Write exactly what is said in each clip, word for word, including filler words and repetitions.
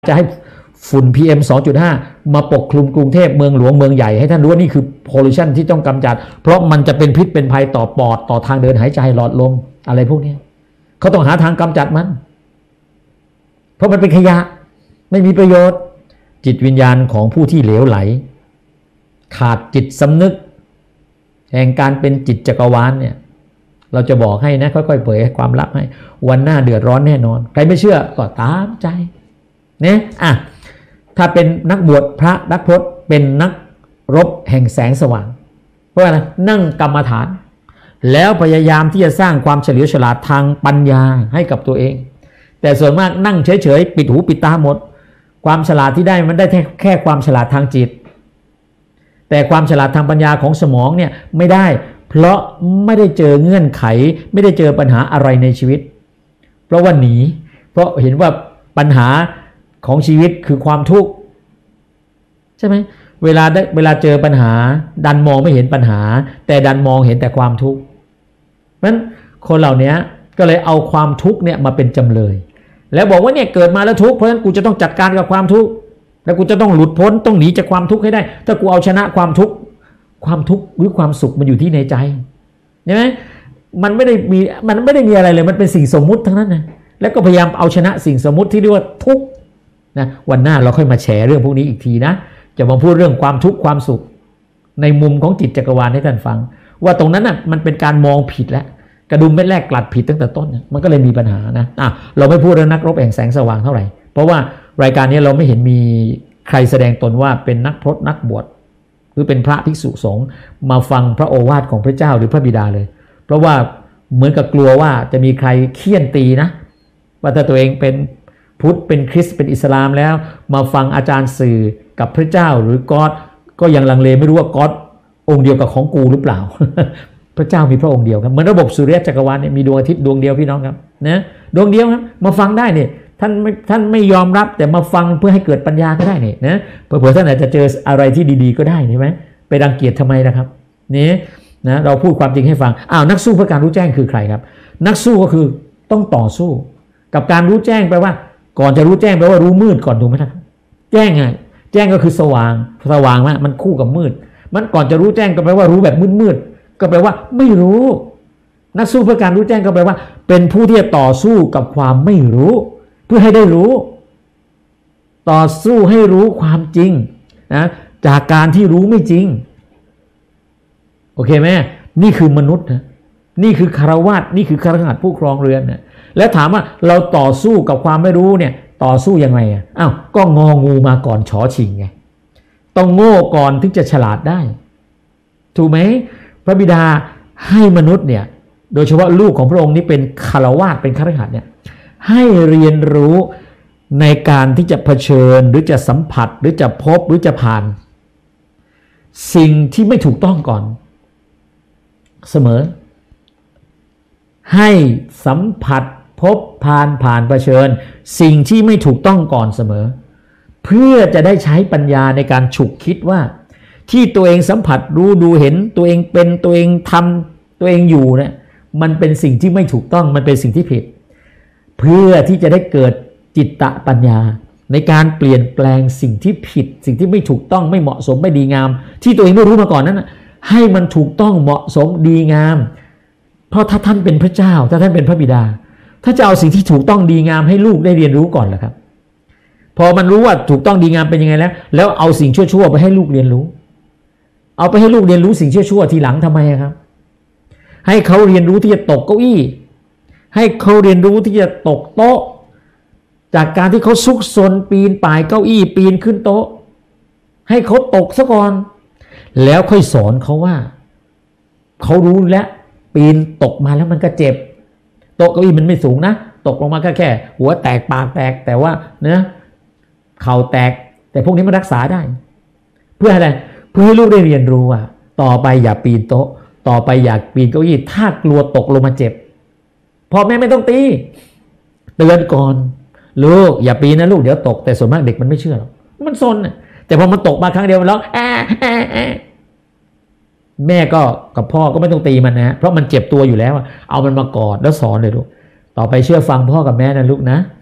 จะให้ฝุ่น พี เอ็ม สองจุดห้า มาปกคลุมกรุงเทพเมืองหลวงเมืองใหญ่ให้ท่านรู้ว่านี่คือ pollution ที่ต้องกำจัดเพราะมันจะเป็นพิษเป็นภัยต่อปอดต่อทางเดินหายใจหลอดลมอะไรพวกนี้เขาต้องหาทางกำจัดมันเพราะมันเป็นขยะไม่มีประโยชน์จิตวิญญาณของผู้ที่เหลวไหลขาดจิตสำนึกแห่งการเป็นจิตจักรวาลเนี่ยเราจะบอกให้นะค่อยๆเผยความลับให้วันหน้าเดือดร้อนแน่นอนใครไม่เชื่อก็ตามใจเนี่ยอ่ะถ้าเป็นนักบวชพระนักพรตเป็นนักรบแห่งแสงสว่างเพราะว่านะนั่งกรรมฐานแล้วพยายามที่จะสร้างความเฉลียวฉลาดทางปัญญาให้กับตัวเองแต่ส่วนมากนั่งเฉยๆปิดหูปิดตาหมดความฉลาดที่ได้มันได้แค่แค่ความฉลาดทางจิตแต่ความฉลาดทางปัญญาของสมองเนี่ยไม่ได้เพราะไม่ได้เจอเงื่อนไขไม่ได้เจอปัญหาอะไรในชีวิตเพราะว่าหนีเพราะเห็นว่าปัญหาของชีวิตคือความทุกข์ใช่ไหมเวลาได้เวลาเจอปัญหาดันมองไม่เห็นปัญหาแต่ดันมองเห็นแต่ความทุกข์เพราะฉะนั้นคนเหล่านี้ก็เลยเอาความทุกข์เนี่ยมาเป็นจำเลยแล้วบอกว่าเนี่ยเกิดมาแล้วทุกข์เพราะฉะนั้นกูจะต้องจัดการกับความทุกข์แล้วกูจะต้องหลุดพ้นต้องหนีจากความทุกข์ให้ได้ถ้ากูเอาชนะความทุกข์ความทุกข์หรือความสุขมันอยู่ที่ในใจใช่ไหมมันไม่ได้มีมันไม่ได้มีอะไรเลยมันเป็นสิ่งสมมุติทั้งนั้นนะแล้วก็พยายามเอาชนะสิ่งสมมุติที่เรียกว่าทุกข์นะวันหน้าเราค่อยมาแชร์เรื่องพวกนี้อีกทีนะจะมาพูดเรื่องความทุกข์ความสุขในมุมของจิตจักรวาลให้ท่านฟังว่าตรงนั้นน่ะมันเป็นการมองผิดแล้วกระดุมเม็ดแรกกลัดผิดตั้งแต่ต้นมันก็เลยมีปัญหานะอ่ะเราไม่พูดเรื่องนักรบแห่งแสงสว่างเท่าไหร่เพราะว่ารายการนี้เราไม่เห็นมีใครแสดงตนว่าเป็นนักพรตนักบวชหรือเป็นพระภิกษุสงฆ์มาฟังพระโอวาทของพระเจ้าหรือพระบิดาเลยเพราะว่าเหมือนกับกลัวว่าจะมีใครเคี่ยนตีนะว่าถ้าตัวเองเป็นพุทธเป็นคริสต์เป็นอิสลามแล้วมาฟังอาจารย์สื่อกับพระเจ้าหรือก๊อดก็ยังลังเลไม่รู้ว่าก๊อดองค์เดียวกับของกูหรือเปล่า พระเจ้ามีพระองค์เดียวครับเหมือนระบบสุริยะจักรวาลเนี่ยมีดวงอาทิตย์ดวงเดียวพี่น้องครับนะดวงเดียวครับมาฟังได้เนี่ยท่านไม่ท่านไม่ยอมรับแต่มาฟังเพื่อให้เกิดปัญญาก็ได้เนี่ยนะเผื่อท่านอาจจะเจออะไรที่ดีๆก็ได้ใช่ไหมไปรังเกียจทำไมนะครับนี่นะเราพูดความจริงให้ฟังอ้าวนักสู้เพื่อการรู้แจ้งคือใครครับนักสู้ก็คือต้องต่อสู้กับการรู้แจ้งแปลว่าก่อนจะรู้แจ้งแปลว่ารู้มืดก่อนถูกไหมครับแจ้งไงแจ้งก็คือสว่างสว่างนะมันคู่กับมืดมันก่อนจะรู้แจ้งก็แปลว่ารู้แบบมืดๆก็แปลว่าไม่รู้นักสู้เพื่อการรู้แจ้งก็แปลว่าเป็นผู้ที่จะต่อสู้กับความไม่รู้เพื่อให้ได้รู้ต่อสู้ให้รู้ความจริงนะจากการที่รู้ไม่จริงโอเคไหมนี่คือมนุษย์นะนี่คือคฤหัสถ์นี่คือคฤหัสถ์ผู้ครองเรือนนะแล้วถามว่าเราต่อสู้กับความไม่รู้เนี่ยต่อสู้ยังไงอ่ะอ้าวก็งองูมาก่อนฉอชิงไงต้องโง่ก่อนถึงจะฉลาดได้ถูกไหมพระบิดาให้มนุษย์เนี่ยโดยเฉพาะลูกของพระองค์นี้เป็นคฤหัสถ์เป็นคฤหัสถ์เนี่ยให้เรียนรู้ในการที่จะเผชิญหรือจะสัมผัสหรือจะพบหรือจะผ่านสิ่งที่ไม่ถูกต้องก่อนเสมอให้สัมผัสพบผ่านผ่านเผชิญสิ่งที่ไม่ถูกต้องก่อนเสมอเพื่อจะได้ใช้ปัญญาในการฉุกคิดว่าที่ตัวเองสัมผัสรู้ดูเห็นตัวเองเป็นตัวเองทำตัวเองอยู่เนี่ยมันเป็นสิ่งที่ไม่ถูกต้องมันเป็นสิ่งที่ผิดเพื่อที่จะได้เกิดจิตตปัญญาในการเปลี่ยนแปลงสิ่งที่ผิดสิ่งที่ไม่ถูกต้องไม่เหมาะสมไม่ดีงามที่ตัวเองไม่รู้มาก่อนนั้นให้มันถูกต้องเหมาะสมดีงามเพราะถ้าท่านเป็นพระเจ้าถ้าท่านเป็นพระบิดาถ้าจะเอาสิ่งที่ถูกต้องดีงามให้ลูกได้เรียนรู้ก่อนล่ะครับพอมันรู้ว่าถูกต้องดีงามเป็นยังไงแล้วแล้วเอาสิ่งชั่วๆไปให้ลูกเรียนรู้เอาไปให้ลูกเรียนรู้สิ่งชั่วๆทีหลังทำไมครับให้เขาเรียนรู้ที่จะตกเก้าอี้ให้เขาเรียนรู้ที่จะตกโต๊ะจากการที่เขาซุกซนปีนป่ายเก้าอี้ปีนขึ้นโต๊ะให้เขาตกซะก่อนแล้วค่อยสอนเขาว่าเขารู้แล้วปีนตกมาแล้วมันก็เจ็บโต๊ะเก้าอี้มันไม่สูงนะตกลงมาก็แค่หัวแตกปากแตกแต่ว่าเนื้อเข่าแตกแต่พวกนี้มันรักษาได้เพื่ออะไรเพื่อให้ลูกได้เรียนรู้ว่าต่อไปอย่าปีนโต๊ะต่อไปอย่าปีนเก้าอี้ถ้ากลัวตกลงมาเจ็บพ่อแม่ไม่ต้องตีเตือนก่อนลูกอย่าปีนนะลูกเดี๋ยวตกแต่ส่วนมากเด็กมันไม่เชื่อหรอกมันซนนะแต่พอมันตกมาครั้งเดียวมันร้องแอะแอะแอะแม่ก็กับพ่อก็ไม่ต้องตีมันนะเพราะมันเจ็บตัวอยู่แล้วเอามันมากอดแล้วสอนเลยลูกต่อไปเชื่อฟังพ่อกับแม่นะลูกนะ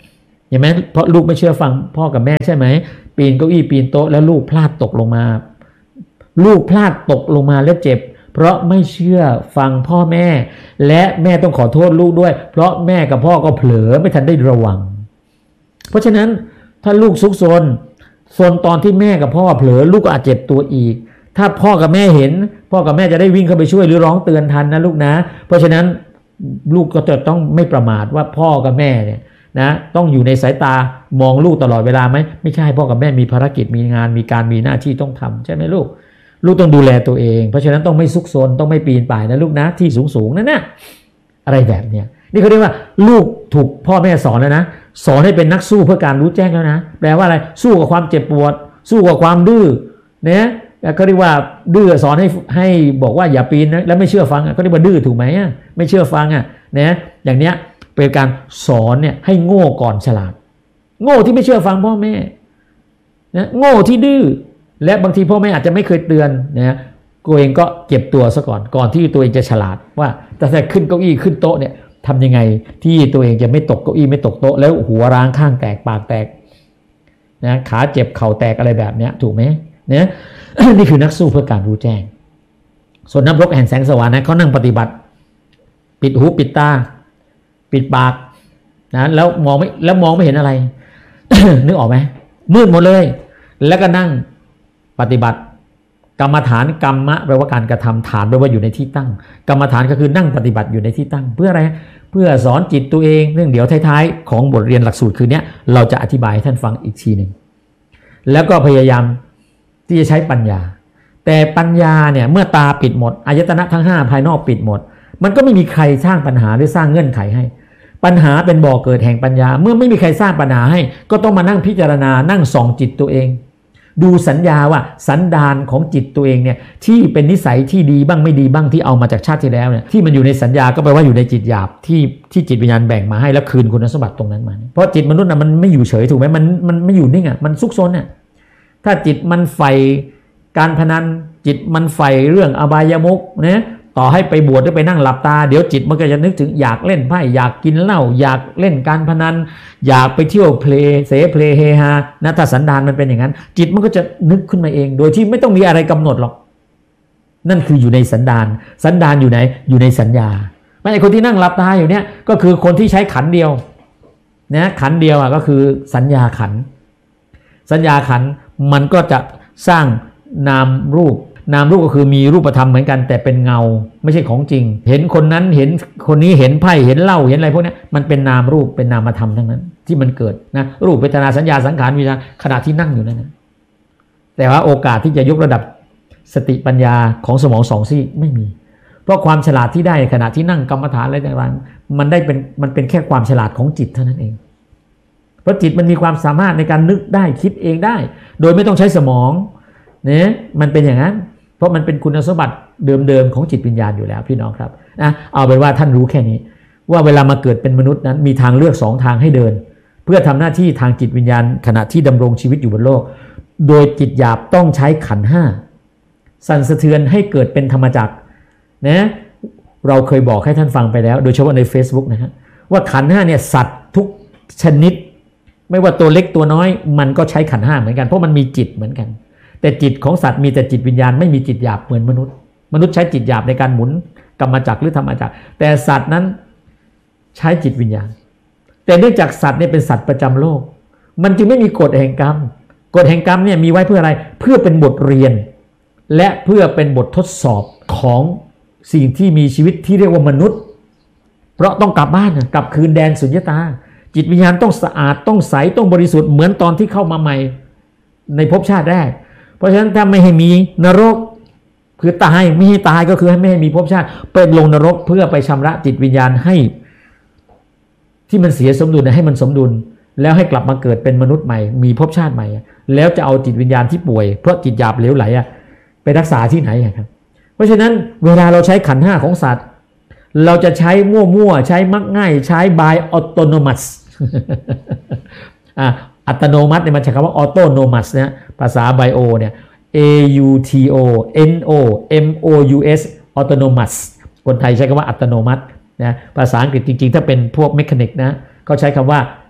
เห็นไหมเพราะลูกไม่เชื่อฟังพ่อกับแม่ใช่ไหมปีนเก้าอี้ปีนโต๊ะแล้วลูกพลาดตกลงมาลูกพลาดตกลงมาแล้วเจ็บเพราะไม่เชื่อฟังพ่อแม่และแม่ต้องขอโทษลูกด้วยเพราะแม่กับพ่อก็เผลอไม่ทันได้ระวังเพราะฉะนั้นถ้าลูกซุกซนซนตอนที่แม่กับพ่อเผลอลูกก็อาจเจ็บตัวอีกถ้าพ่อกับแม่เห็นพ่อกับแม่จะได้วิ่งเข้าไปช่วยหรือร้องเตือนทันนะลูกนะเพราะฉะนั้นลูกก็จะต้องไม่ประมาทว่าพ่อกับแม่เนี่ยนะต้องอยู่ในสายตามองลูกตลอดเวลาไหมไม่ใช่พ่อกับแม่มีภารกิจมีงานมีการมีหน้าที่ต้องทำใช่ไหมลูกลูกต้องดูแลตัวเองเพราะฉะนั้นต้องไม่ซุกซนต้องไม่ปีนป่ายนะลูกนะที่สูงๆนั่นนะอะไรแบบเนี้ยนี่เขาเรียกว่าลูกถูกพ่อแม่สอนแล้วนะสอนให้เป็นนักสู้เพื่อการรู้แจ้งแล้วนะแปลว่าอะไรสู้กับความเจ็บปวดสู้กับความดื้อเนี่ยเขาเรียกว่าดื้อสอนให้ให้บอกว่าอย่าปีนนะแล้วไม่เชื่อฟังเขาเรียกว่าดื้อถูกไหมไม่เชื่อฟังอ่ะเนี่ยอย่างเนี้ยเป็นการสอนเนี่ยให้โง่ก่อนฉลาดโง่ที่ไม่เชื่อฟังพ่อแม่นะโง่ที่ดื้อและบางทีพ่อแม่อาจจะไม่เคยเตือนนะตัวเองก็เก็บตัวซะก่อนก่อนที่ตัวเองจะฉลาดว่าแต่ถ้าขึ้นเก้าอี้ขึ้นโต๊ะเนี่ยทำยังไงที่ตัวเองจะไม่ตกเก้าอี้ไม่ตกโต๊ะแล้วหัวร้างข้างแตกปากแตกนะขาเจ็บเข่าแตกอะไรแบบเนี้ยถูกไหมเนี่ย นี่คือนักสู้เพื่อการรู้แจ้งส่วนนักรบแห่งแสงสว่างนะเขานั่งปฏิบัติปิดหูปิดตาปิดปากนะแล้วมองไม่แล้วมองไม่เห็นอะไร นึกออกไหมมืดหมดเลยแล้วก็นั่งปฏิบัติกรรมฐานกรรมะแปลว่าการกระทำฐานแปลว่าอยู่ในที่ตั้งกรรมฐานก็คือนั่งปฏิบัติอยู่ในที่ตั้งเพื่ออะไรเพื่อสอนจิตตัวเองเรื่องเดี๋ยวท้ายๆของบทเรียนหลักสูตรคืนนี้เราจะอธิบายให้ท่านฟังอีกทีหนึ่งแล้วก็พยายามที่จะใช้ปัญญาแต่ปัญญาเนี่ยเมื่อตาปิดหมดอายตนะทั้งห้าภายนอกปิดหมดมันก็ไม่มีใครสร้างปัญหาหรือสร้างเงื่อนไขให้ปัญหาเป็นบ่อเกิดแห่งปัญญาเมื่อไม่มีใครสร้างปัญหาให้ก็ต้องมานั่งพิจารณานั่งส่องจิตตัวเองดูสัญญาว่าสันดานของจิตตัวเองเนี่ยที่เป็นนิสัยที่ดีบ้างไม่ดีบ้างที่เอามาจากชาติที่แล้วเนี่ยที่มันอยู่ในสัญญาก็แปลว่าอยู่ในจิตหยาบที่ที่จิตวิญญาณแบ่งมาให้แล้วคืนคุณสมบัติตรงนั้นมาเพราะจิตมนุษย์น่ะมันไม่อยู่เฉยถูกไหมมันมันไม่อยู่นิ่งอ่ะมันซุกซนเนี่ยถ้าจิตมันใฝ่การพนันจิตมันใฝ่เรื่องอบายมุขนะต่อให้ไปบวชหรือไปนั่งหลับตาเดี๋ยวจิตมันก็จะนึกถึงอยากเล่นไพ่อยากกินเหล้าอยากเล่นการพนันอยากไปเที่ยวเพลเสเพลเฮฮานะถ้าสันดานมันเป็นอย่างนั้นจิตมันก็จะนึกขึ้นมาเองโดยที่ไม่ต้องมีอะไรกำหนดหรอกนั่นคืออยู่ในสันดานสันดานอยู่ไหนอยู่ในสัญญาไม่ใช่คนที่นั่งหลับตาอยู่เนี้ยก็คือคนที่ใช้ขันเดียวนะขันเดียวอ่ะก็คือสัญญาขันสัญญาขันมันก็จะสร้างนามรูปนามรูปก็คือมีรูปธรรมเหมือนกันแต่เป็นเงาไม่ใช่ของจริงเห็นคนนั้นเห็นคนนี้เห็นไพ่เห็นเหล้าเห็นอะไรพวกนี้มันเป็นนามรูปเป็นนามธรรมทั้งนั้นที่มันเกิดนะรูปเวทนาสัญญาสังขารวิญญาณขณะที่นั่งอยู่นั่นนะแต่ว่าโอกาสที่จะยกระดับสติปัญญาของสมองสองซี่ไม่มีเพราะความฉลาดที่ได้ขณะที่นั่งกรรมฐานอะไรต่างๆมันได้เป็นมันเป็นแค่ความฉลาดของจิตเท่านั้นเองเพราะจิตมันมีความสามารถในการนึกได้คิดเองได้โดยไม่ต้องใช้สมองเนี่ยมันเป็นอย่างนั้นเพราะมันเป็นคุณสมบัติเดิมๆของจิตวิญญาณอยู่แล้วพี่น้องครับนะเอาเป็นว่าท่านรู้แค่นี้ว่าเวลามาเกิดเป็นมนุษย์นั้นมีทางเลือกสองทางให้เดินเพื่อทำหน้าที่ทางจิตวิญญาณขณะที่ดำรงชีวิตอยู่บนโลกโดยจิตหยาบต้องใช้ขันธ์ห้าสั่นสะเทือนให้เกิดเป็นธรรมจักรนะเราเคยบอกให้ท่านฟังไปแล้วโดยเฉพาะใน Facebook นะฮะว่าขันธ์ห้าเนี่ยสัตว์ทุกชนิดไม่ว่าตัวเล็กตัวน้อยมันก็ใช้ขันธ์ห้าเหมือนกันเพราะมันมีจิตเหมือนกันแต่จิตของสัตว์มีแต่จิตวิญญาณไม่มีจิตหยาบเหมือนมนุษย์มนุษย์ใช้จิตหยาบในการหมุนกรรมจักรหรือธรรมจักรแต่สัตว์นั้นใช้จิตวิญญาณแต่เนื่องจากสัตว์เนี่ยเป็นสัตว์ประจำโลกมันจึงไม่มีกฎแห่งกรรมกฎแห่งกรรมเนี่ยมีไว้เพื่ออะไรเพื่อเป็นบทเรียนและเพื่อเป็นบททดสอบของสิ่งที่มีชีวิตที่เรียกว่ามนุษย์เพราะต้องกลับบ้านกลับคืนแดนสุญญตาจิตวิญญาณต้องสะอาดต้องใสต้องบริสุทธิ์เหมือนตอนที่เข้ามาใหม่ในภพชาติแรกเพราะฉะนั้นถ้าไม่ให้มีนรกคือตายไม่ให้ตายก็คือให้ไม่ให้มีภพชาติไปลงนรกเพื่อไปชำระจิตวิญญาณให้ที่มันเสียสมดุลให้มันสมดุลแล้วให้กลับมาเกิดเป็นมนุษย์ใหม่มีภพชาติใหม่แล้วจะเอาจิตวิญญาณที่ป่วยเพราะจิตหยาบเหลวไหลไปรักษาที่ไหนครับเพราะฉะนั้นเวลาเราใช้ขันธ์ห้าของสัตว์เราจะใช้มั่วๆใช้มักง่ายใช้ by autonomous อ่ะอัตโนมัติเนี่ยมันใช้คำว่า autonomous นะภาษาไบโอเนี่ย A U T O N O M O U S autonomous คนไทยใช้คำว่าอัตโนมัตินะภาษาอังกฤษจริงๆถ้าเป็นพวกเมคานิกนะเขาใช้คำว่า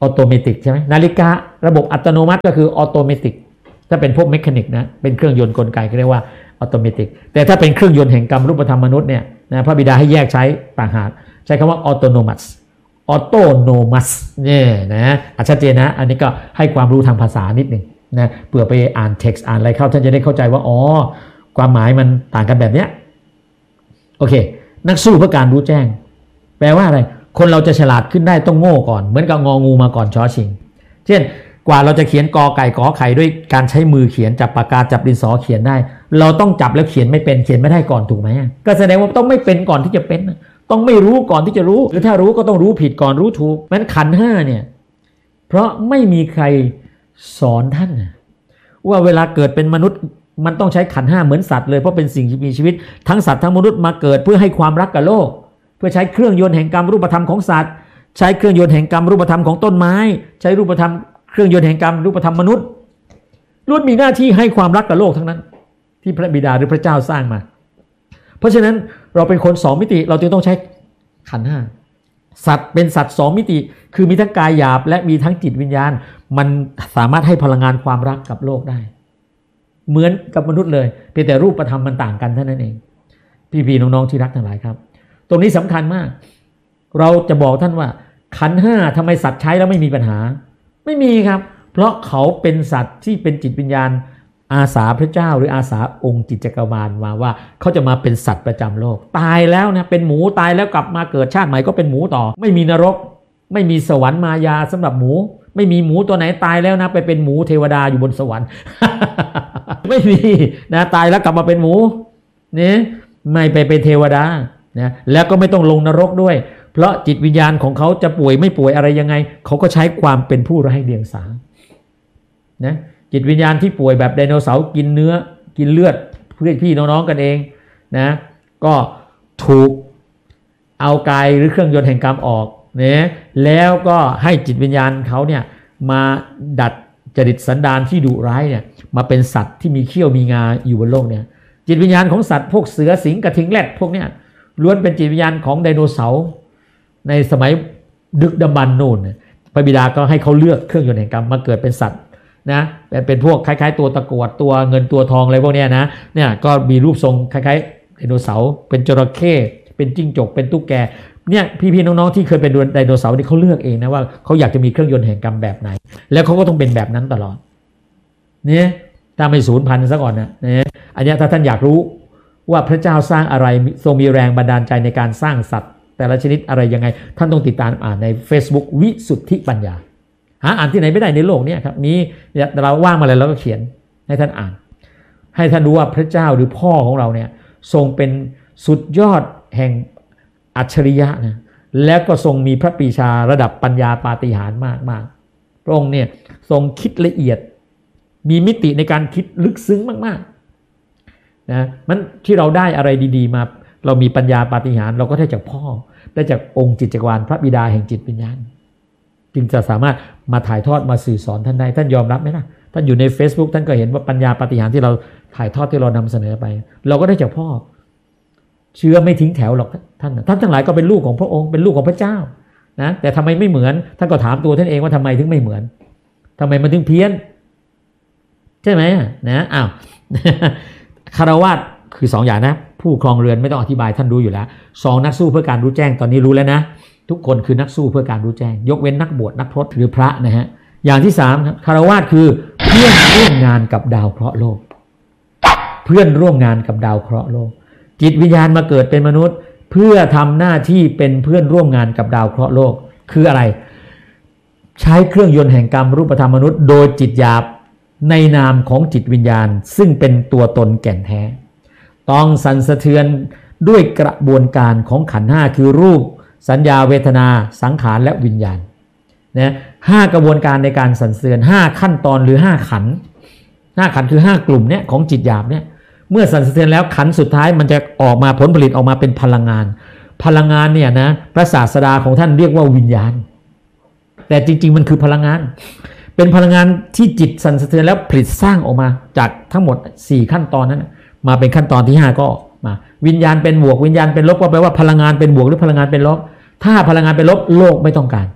ออโตเมติกใช่ไหมนาฬิการะบบอัตโนมัติก็คือออโตเมติกถ้าเป็นพวกเมคานิกนะเป็นเครื่องยนต์กลไกเขาเรียกว่าออโตเมติกแต่ถ้าเป็นเครื่องยนต์แห่งกรรมรูปธรรมมนุษย์เนี่ยนะพระบิดาให้แยกใช้ต่างหากใช้คำว่าออโตโนมัสออโตโนมัสเนี่ยนะชัดเจนนะอันนี้ก็ให้ความรู้ทางภาษานิดหนึ่งนะเผื่อไปอ่านเท็กซ์อ่านอะไรเข้าท่านจะได้เข้าใจว่าอ๋อความหมายมันต่างกันแบบเนี้ยโอเคนักสู้เพื่อการรู้แจ้งแปลว่าอะไรคนเราจะฉลาดขึ้นได้ต้องโง่ก่อนเหมือนกับงองูมาก่อนชอชิงเช่นกว่าเราจะเขียนกอไก่ขอไข่ด้วยการใช้มือเขียนจับปากกาจับดินสอเขียนได้เราต้องจับแล้วเขียนไม่เป็นเขียนไม่ได้ก่อนถูกไหมก็แสดงว่าต้องไม่เป็นก่อนที่จะเป็นต้องไม่รู้ก่อนที่จะรู้หรือถ้ารู้ก็ต้องรู้ผิดก่อนรู้ถูกมันขันธ์ห้าเนี่ยเพราะไม่มีใครสอนท่านว่าเวลาเกิดเป็นมนุษย์มันต้องใช้ขันธ์ห้าเหมือนสัตว์เลยเพราะเป็นสิ่งที่มีชีวิตทั้งสัตว์ทั้งมนุษย์มาเกิดเพื่อให้ความรักกับโลกเพื่อใช้เครื่องยนต์แห่งกรรมรูปธรรมของสัตว์ใช้เครื่องยนต์แห่งกรรมรูปธรรมของต้นไม้ใช้รูปธรรมเครื่องยนต์แห่งกรรมรูปธรรมมนุษย์ล้วนมีหน้าที่ให้ความรักกับโลกทั้งนั้นที่พระบิดาหรือพระเจ้าสร้างมาเพราะฉะนั้นเราเป็นคนสองมิติเราจึงต้องใช้ขันธ์ห้าสัตว์เป็นสัตว์สองมิติคือมีทั้งกายหยาบและมีทั้งจิตวิญญาณมันสามารถให้พลังงานความรักกับโลกได้เหมือนกับมนุษย์เลยเพียงแต่รูปธรรมมันต่างกันเท่านั้นเองพี่ๆน้องๆที่รักทั้งหลายครับตรงนี้สำคัญมากเราจะบอกท่านว่าขันธ์ห้าทำไมสัตว์ใช้แล้วไม่มีปัญหาไม่มีครับเพราะเขาเป็นสัตว์ที่เป็นจิตวิญญาณอาสาพระเจ้าหรืออาสาองค์จิตจักรวาลมาว่าเขาจะมาเป็นสัตว์ประจำโลกตายแล้วนะเป็นหมูตายแล้วกลับมาเกิดชาติใหม่ก็เป็นหมูต่อไม่มีนรกไม่มีสวรรค์มายาสำหรับหมูไม่มีหมูตัวไหนตายแล้วนะไปเป็นหมูเทวดาอยู่บนสวรรค์ ไม่มีนะตายแล้วกลับมาเป็นหมูเนี่ยไม่ไปเป็นเทวดานะแล้วก็ไม่ต้องลงนรกด้วยเพราะจิตวิญญาณของเขาจะป่วยไม่ป่วยอะไรยังไงเขาก็ใช้ความเป็นผู้ไร้เดียงสานะจิตวิญญาณที่ป่วยแบบไดโนเสาร์กินเนื้อกินเลือดเพื่อนพี่น้องๆกันเองนะก็ถูกเอากายหรือเครื่องยนต์แห่งกรรมออกนะแล้วก็ให้จิตวิญญาณเขาเนี่ยมาดัดจริตสันดานที่ดุร้ายเนี่ยมาเป็นสัตว์ที่มีเขี้ยวมีงาอยู่บนโลกเนี่ยจิตวิญญาณของสัตว์พวกเสือสิงกระทิงแรดพวกเนี้ยล้วนเป็นจิตวิญญาณของไดโนเสาร์ในสมัยดึกดำบรรพ์นู่นพระบิดาก็ให้เขาเลือกเครื่องยนต์แห่งกรรมมาเกิดเป็นสัตว์นะเป็นพวกคล้ายๆตัวตะกรวดตัวเงินตัวทองอะไรพวกเนี้ยนะเนี่ยก็มีรูปทรงคล้ายๆไดโนเสาร์เป็นจระเข้เป็นจิ้งจกเป็นตุ๊กแกเนี่ยพี่ๆน้องๆที่เคยเป็นไดโนเสาร์นี่เขาเลือกเองนะว่าเขาอยากจะมีเครื่องยนต์แห่งกรรมแบบไหนแล้วเขาก็ต้องเป็นแบบนั้นตลอดเนี่ยถ้าไม่สูญพันธุ์ซะก่อนนะเนี่ยอันนี้ถ้าท่านอยากรู้ว่าพระเจ้าสร้างอะไรทรงมีแรงบันดาลใจในการสร้างสัตว์แต่ละชนิดอะไรยังไงท่านต้องติดตามอ่านใน Facebook วิสุทธิปัญญาหาอ่านที่ไหนไม่ได้ในโลกนี้ครับมีเราว่างมาแล้วเราก็เขียนให้ท่านอ่านให้ท่านรู้ว่าพระเจ้าหรือพ่อของเราเนี่ยทรงเป็นสุดยอดแห่งอัจฉริยะนะแล้วก็ทรงมีพระปรีชาระดับปัญญาปาฏิหาริย์มากมากพระองค์เนี่ยทรงคิดละเอียดมีมิติในการคิดลึกซึ้งมากๆนะมันที่เราได้อะไรดีๆมาเรามีปัญญาปาฏิหาริย์เราก็ได้จากพ่อได้จากองค์จิตจักรวาลพระบิดาแห่งจิตวิญญาณจึงจะสามารถมาถ่ายทอดมาสื่อสอนท่านได้ท่านยอมรับไหมนะท่านอยู่ใน Facebook ท่านก็เห็นว่าปัญญาปาฏิหาริย์ที่เราถ่ายทอดที่เรานำเสนอไปเราก็ได้จากพ่อเชื้อไม่ทิ้งแถวหรอกท่านท่านทั้งหลายก็เป็นลูกของพระองค์เป็นลูกของพระเจ้านะแต่ทำไมไม่เหมือนท่านก็ถามตัวท่านเองว่าทำไมถึงไม่เหมือนทำไมมันถึงเพี้ยนใช่ไหมนะอ้าว คารวะคือสองอย่างนะผู้ครองเรือนไม่ต้องอธิบายท่านรู้อยู่แล้วสองนักสู้เพื่อการรู้แจ้งตอนนี้รู้แล้วนะทุกคนคือนักสู้เพื่อการรู้แจ้งยกเว้นนักบวชนักพรตหรือพระนะฮะอย่างที่สามคารวะคือเพื่อนร่วมงานกับดาวเคราะห์โลกเพื่อนร่วมงานกับดาวเคราะห์โลกจิตวิญญาณมาเกิดเป็นมนุษย์เพื่อทำหน้าที่เป็นเพื่อนร่วมงานกับดาวเคราะห์โลกคืออะไรใช้เครื่องยนต์แห่งกรรมรูปธรรมมนุษย์โดยจิตหยาบในนามของจิตวิญญาณซึ่งเป็นตัวตนแก่นแท้ต้องสั่นสะเทือนด้วยกระบวนการของขันธ์ห้าคือรูปสัญญาเวทนาสังขารและวิญญาณนะห้ากระบวนการในการสั่นสะเทือนห้าขั้นตอนหรือห้าขันธ์ห้าขันธ์คือห้ากลุ่มเนี่ยของจิตหยาบเนี่ยเมื่อสั่นสะเทือนแล้วขันธ์สุดท้ายมันจะออกมาผลผลิตออกมาเป็นพลังงานพลังงานเนี่ยนะพระศาสดาของท่านเรียกว่าวิญญาณแต่จริงๆมันคือพลังงานเป็นพลังงานที่จิตสั่นสะเทือนแล้วผลิตสร้างออกมาจากทั้งหมดสี่ขั้นตอนนั้นมาเป็นขั้นตอนที่ห้าก็มาวิญญาณเป็นบวกวิญญาณเป็นลบก็แปลว่าพลังงานเป็นบวกหรือพลังงานเป็นลบถ้าพลังงานเป็นลบโลกไม่ต้องการ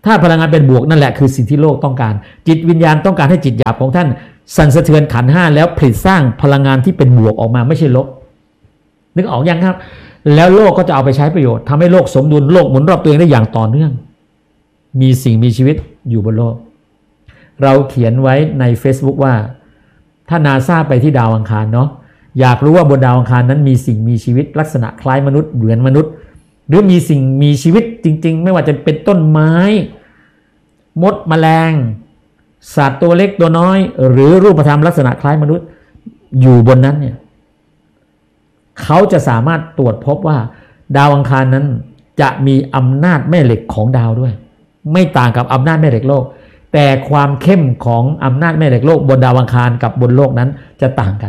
ถ้าพลังงานเป็นบวกนั่นแหละคือสิ่งที่โลกต้องการจิตวิญญาณต้องการให้จิตหยาบของท่านสั่นสะเทือนขันธ์ห้าแล้วผลิตสร้างพลังงานที่เป็นบวกออกมาไม่ใช่ลบนึกออกยังครับแล้วโลกก็จะเอาไปใช้ประโยชน์ทำให้โลกสมดุลโลกหมุนรอบตัวเองได้อย่างต่อเนื่องมีสิ่งมีชีวิตอยู่บนโลกเราเขียนไว้ใน Facebook ว่าถ้านาซาไปที่ดาวอังคารเนาะอยากรู้ว่าบนดาวอังคารนั้นมีสิ่งมีชีวิตลักษณะคล้ายมนุษย์เหมือนมนุษย์หรือมีสิ่งมีชีวิตจริงๆไม่ว่าจะเป็นต้นไม้มดแมลงสัตว์ตัวเล็กตัวน้อยหรือรูปธรรมลักษณะคล้ายมนุษย์อยู่บนนั้นเนี่ยเขาจะสามารถตรวจพบว่าดาวอังคารนั้นจะมีอำนาจแม่เหล็กของดาวด้วยไม่ต่างกับอำนาจแม่เหล็กโลกแต่ความเข้มของอำนาจแม่เหล็กโลกบนดาวอังคารกับบนโลกนั้นจะต่างกัน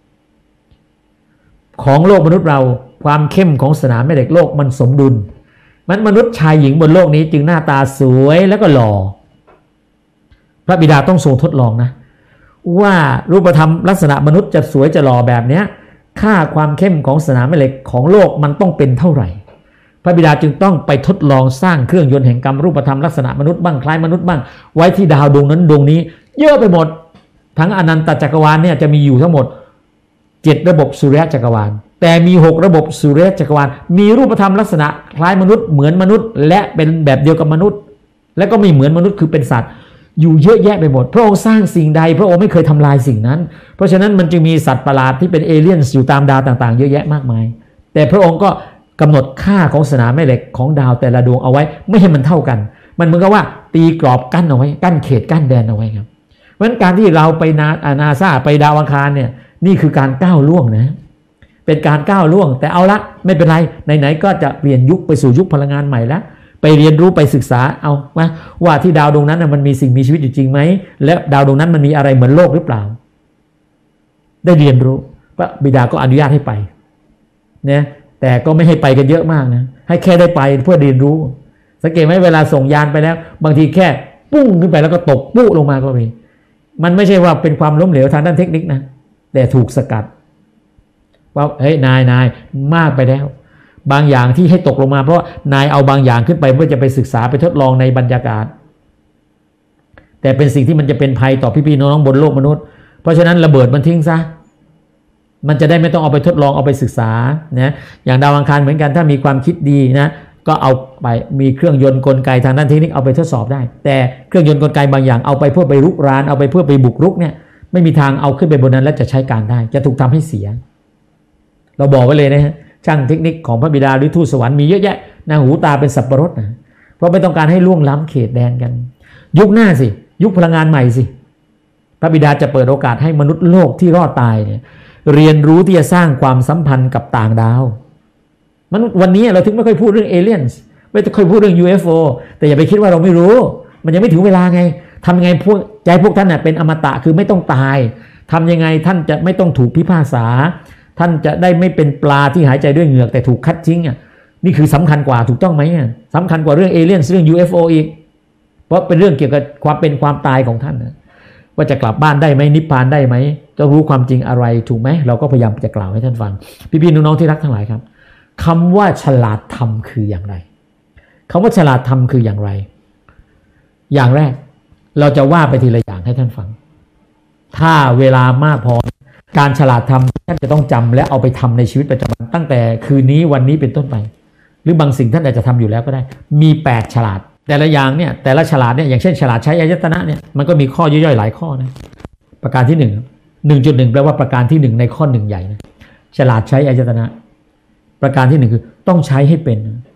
ของโลกมนุษย์เราความเข้มของสนามแม่เหล็กโลกมันสมดุลมันมนุษย์ชายหญิงบนโลกนี้จึงหน้าตาสวยแล้วก็หล่อพระบิดาต้องทรงทดลองนะว่ารูปธรรมลักษณะมนุษย์จะสวยจะหล่อแบบเนี้ยค่าความเข้มของสนามแม่เหล็กของโลกมันต้องเป็นเท่าไหร่พระบิดาจึงต้องไปทดลองสร้างเครื่องยนต์แห่งกรรมรูปธรรมลักษณะมนุษย์บ้างคล้ายมนุษย์บ้างไว้ที่ดาวดวงนั้นดวงนี้เยอะไปหมดทั้งอนันตจักรวาลเนี่ยจะมีอยู่ทั้งหมดเจ็ดระบบสุริยะจักรวาลแต่มีหกระบบสุริยะจักรวาลมีรูปธรรมลักษณะคล้ายมนุษย์เหมือนมนุษย์และเป็นแบบเดียวกับมนุษย์และก็ไม่เหมือนมนุษย์คือเป็นสัตว์อยู่เยอะแยะไปหมดพระองค์สร้างสิ่งใดพระองค์ไม่เคยทำลายสิ่งนั้นเพราะฉะนั้นมันจึงมีสัตว์ประหลาดที่เป็นเอเลี่ยนอยู่ตามดาวต่างๆเยอะแยะมากมายแต่พระองค์ก็กำหนดค่าของสนามแม่เหล็กของดาวแต่ละดวงเอาไว้ไม่ให้มันเท่ากันมันเหมือนกับว่าตีกรอบกั้นเอาไว้กั้นเขตกั้นแดนเอาไว้ครับเพราะฉะนั้นการที่เราไปนานาซาไปดาวอังคารเนี่ยนี่คือการก้าวล่วงนะเป็นการก้าวล่วงแต่เอาละไม่เป็นไรไหนๆก็จะเปลี่ยนยุคไปสู่ยุคพลังงานใหม่แล้วไปเรียนรู้ไปศึกษาเอาว่าว่าที่ดาวดวงนั้นมันมีสิ่งมีชีวิตอยู่จริงไหมและดาวดวงนั้นมันมีอะไรเหมือนโลกหรือเปล่าได้เรียนรู้พระบิดาก็อนุญาตให้ไปเนี่ยแต่ก็ไม่ให้ไปกันเยอะมากนะให้แค่ได้ไปเพื่อเรียนรู้สังเกตไหมเวลาส่งยานไปแล้วบางทีแค่ปุ้งขึ้นไปแล้วก็ตกปุ๊ลงมาก็มีมันไม่ใช่ว่าเป็นความล้มเหลวทางด้านเทคนิคนะแต่ถูกสกัดว่าเฮ้ยนายนายมากไปแล้วบางอย่างที่ให้ตกลงมาเพราะนายเอาบางอย่างขึ้นไปเพื่อจะไปศึกษาไปทดลองในบรรยากาศแต่เป็นสิ่งที่มันจะเป็นภัยต่อพี่ๆน้องๆบนโลกมนุษย์เพราะฉะนั้นระเบิดมันทิ้งซะมันจะได้ไม่ต้องเอาไปทดลองเอาไปศึกษานะอย่างดาวอังคารเหมือนกันถ้ามีความคิดดีนะก็เอาไปมีเครื่องยนต์กลไกทางด้านเทคนิคเอาไปทดสอบได้แต่เครื่องยนต์กลไกบางอย่างเอาไปเพื่อไปรุกรานเอาไปเพื่อไปบุกรุกเนี่ยไม่มีทางเอาขึ้นไปบนนั้นแล้วจะใช้การได้จะถูกทำให้เสียเราบอกไว้เลยนะฮะช่างเทคนิคของพระบิดาหรือทูตสวรรค์มีเยอะแยะนะหูตาเป็นสับปะรดนะเพราะไม่ต้องการให้ล่วงล้ำเขตแดนกันยุคหน้าสิยุคพลังงานใหม่สิพระบิดาจะเปิดโอกาสให้มนุษย์โลกที่รอดตายเนี่ยเรียนรู้ที่จะสร้างความสัมพันธ์กับต่างดาวมันวันนี้เราถึงไม่ค่อยพูดเรื่องเอเลี่ยนไม่ค่อยพูดเรื่อง ยู เอฟ โอ แต่อย่าไปคิดว่าเราไม่รู้มันยังไม่ถึงเวลาไงทำยังไงพวกใจพวกท่านเป็นอมตะคือไม่ต้องตายทำยังไงท่านจะไม่ต้องถูกพิพากษาท่านจะได้ไม่เป็นปลาที่หายใจด้วยเหงือกแต่ถูกคัดทิ้งอ่ะนี่คือสำคัญกว่าถูกต้องไหมอ่ะสำคัญกว่าเรื่องเอเลี่ยนเรื่อง ยู เอฟ โอ อีกเพราะเป็นเรื่องเกี่ยวกับความเป็นความตายของท่านนะว่าจะกลับบ้านได้ไหมนิพพานได้ไหมจะรู้ความจริงอะไรถูกไหมเราก็พยายามจะกล่าวให้ท่านฟังพี่ๆน้องๆที่รักทั้งหลายครับคำว่าฉลาดธรรมคืออย่างไรคำว่าฉลาดธรรมคืออย่างไรอย่างแรกเราจะว่าไปทีละอย่างให้ท่านฟังถ้าเวลามากพอการฉลาดธรรมท่านจะต้องจำและเอาไปทำในชีวิตประจำวันตั้งแต่คืนนี้วันนี้เป็นต้นไปหรือบางสิ่งท่านอาจจะทำอยู่แล้วก็ได้มีแปดฉลาดแต่ละอย่างเนี่ยแต่ละฉลาดเนี่ยอย่างเช่นฉลาดใช้อายตนะเนี่ยมันก็มีข้อย่อยๆหลายข้อนะประการที่หนึ่ง หนึ่งจุดหนึ่ง แปลว่าประการที่หนึ่งในข้อหนึ่งใหญ่นะฉลาดใช้อายตนะประการที่หนึ่งคือต้องใช้ให้เป็น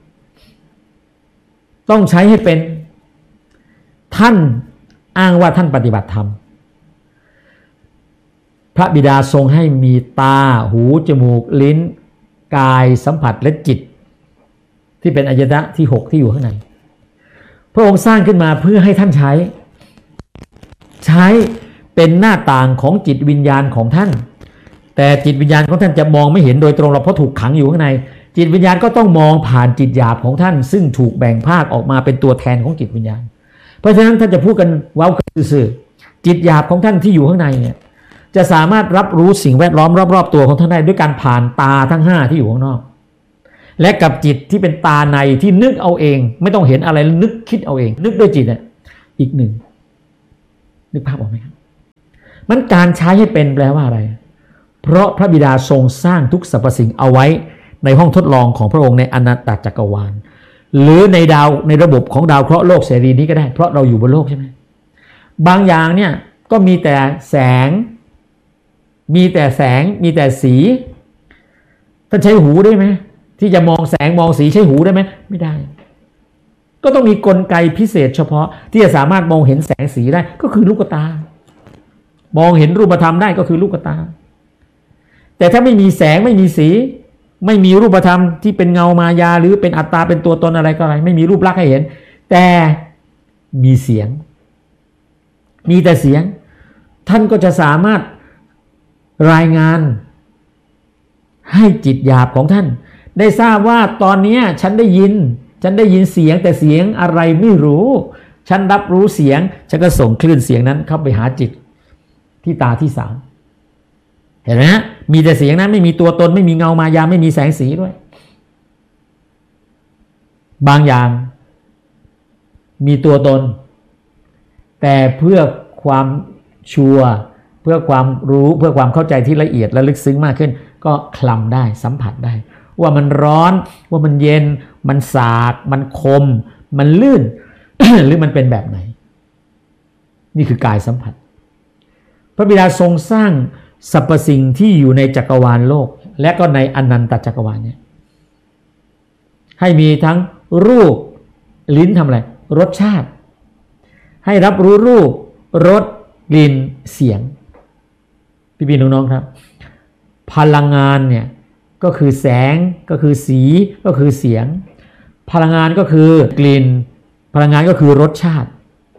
ต้องใช้ให้เป็นท่านอ้างว่าท่านปฏิบัติธรรมพระบิดาทรงให้มีตาหูจมูกลิ้นกายสัมผัสและจิตที่เป็นอายตนะที่หกที่อยู่ข้างในพระองค์สร้างขึ้นมาเพื่อให้ท่านใช้ใช้เป็นหน้าต่างของจิตวิญญาณของท่านแต่จิตวิญญาณของท่านจะมองไม่เห็นโดยตรงหรอกเพราะถูกขังอยู่ข้างในจิตวิญญาณก็ต้องมองผ่านจิตหยาบของท่านซึ่งถูกแบ่งภาคออกมาเป็นตัวแทนของจิตวิญญาณเพราะฉะนั้นท่านจะพูดกันว้าวซื่อจิตหยาบของท่านที่อยู่ข้างในเนี่ยจะสามารถรับรู้สิ่งแวดล้อมรอบๆตัวของท่านได้ด้วยการผ่านตาทั้งห้าที่อยู่ข้างนอกและกับจิตที่เป็นตาในที่นึกเอาเองไม่ต้องเห็นอะไรนึกคิดเอาเองนึกด้วยจิตอ่ะอีกหนึ่งนึกภาพออกไหมครับมันการใช้ให้เป็นแปลว่าอะไรเพราะพระบิดาทรงสร้างทุกสรรพสิ่งเอาไว้ในห้องทดลองของพระองค์ในอนันตจักรวาลหรือในดาวในระบบของดาวเคราะห์โลกเสรีนี้ก็ได้เพราะเราอยู่บนโลกใช่ไหมบางอย่างเนี่ยก็มีแต่แสงมีแต่แสงมีแต่สีท่านใช้หูได้ไหมที่จะมองแสงมองสีใช้หูได้ไหมไม่ได้ก็ต้องมีกลไกพิเศษเฉพาะที่จะสามารถมองเห็นแสงสีได้ก็คือลูกตามองเห็นรูปธรรมได้ก็คือลูกตาแต่ถ้าไม่มีแสงไม่มีสีไม่มีรูปธรรมที่เป็นเงามายาหรือเป็นอัตตาเป็นตัวตนอะไรก็อะไรไม่มีรูปลักษณ์ให้เห็นแต่มีเสียงมีแต่เสียงท่านก็จะสามารถรายงานให้จิตหยาบของท่านได้ทราบว่าตอนนี้ฉันได้ยินฉันได้ยินเสียงแต่เสียงอะไรไม่รู้ฉันรับรู้เสียงฉันก็ส่งคลื่นเสียงนั้นเข้าไปหาจิตที่ตาที่สามเห็นไหมฮะมีแต่เสียงนั้นไม่มีตัวตนไม่มีเงามายาไม่มีแสงสีด้วยบางอย่างมีตัวตนแต่เพื่อความชัวร์เพื่อความรู้เพื่อความเข้าใจที่ละเอียดและลึกซึ้งมากขึ้นก็คลำได้สัมผัสได้ว่ามันร้อนว่ามันเย็นมันสากมันคมมันลื่น หรือมันเป็นแบบไหนนี่คือกายสัมผัสพระบิดาทรงสร้างสรรพสิ่งที่อยู่ในจักรวาลโลกและก็ในอนันตจักรวาลเนี่ยให้มีทั้งรูปลิ้นทำอะไรรสชาติให้รับรู้รูปรสกลิ่นเสียงพี่ๆน้องๆครับพลังงานเนี่ยก็คือแสงก็คือสีก็คือเสียงพลังงานก็คือกลิ่นพลังงานก็คือรสชาติ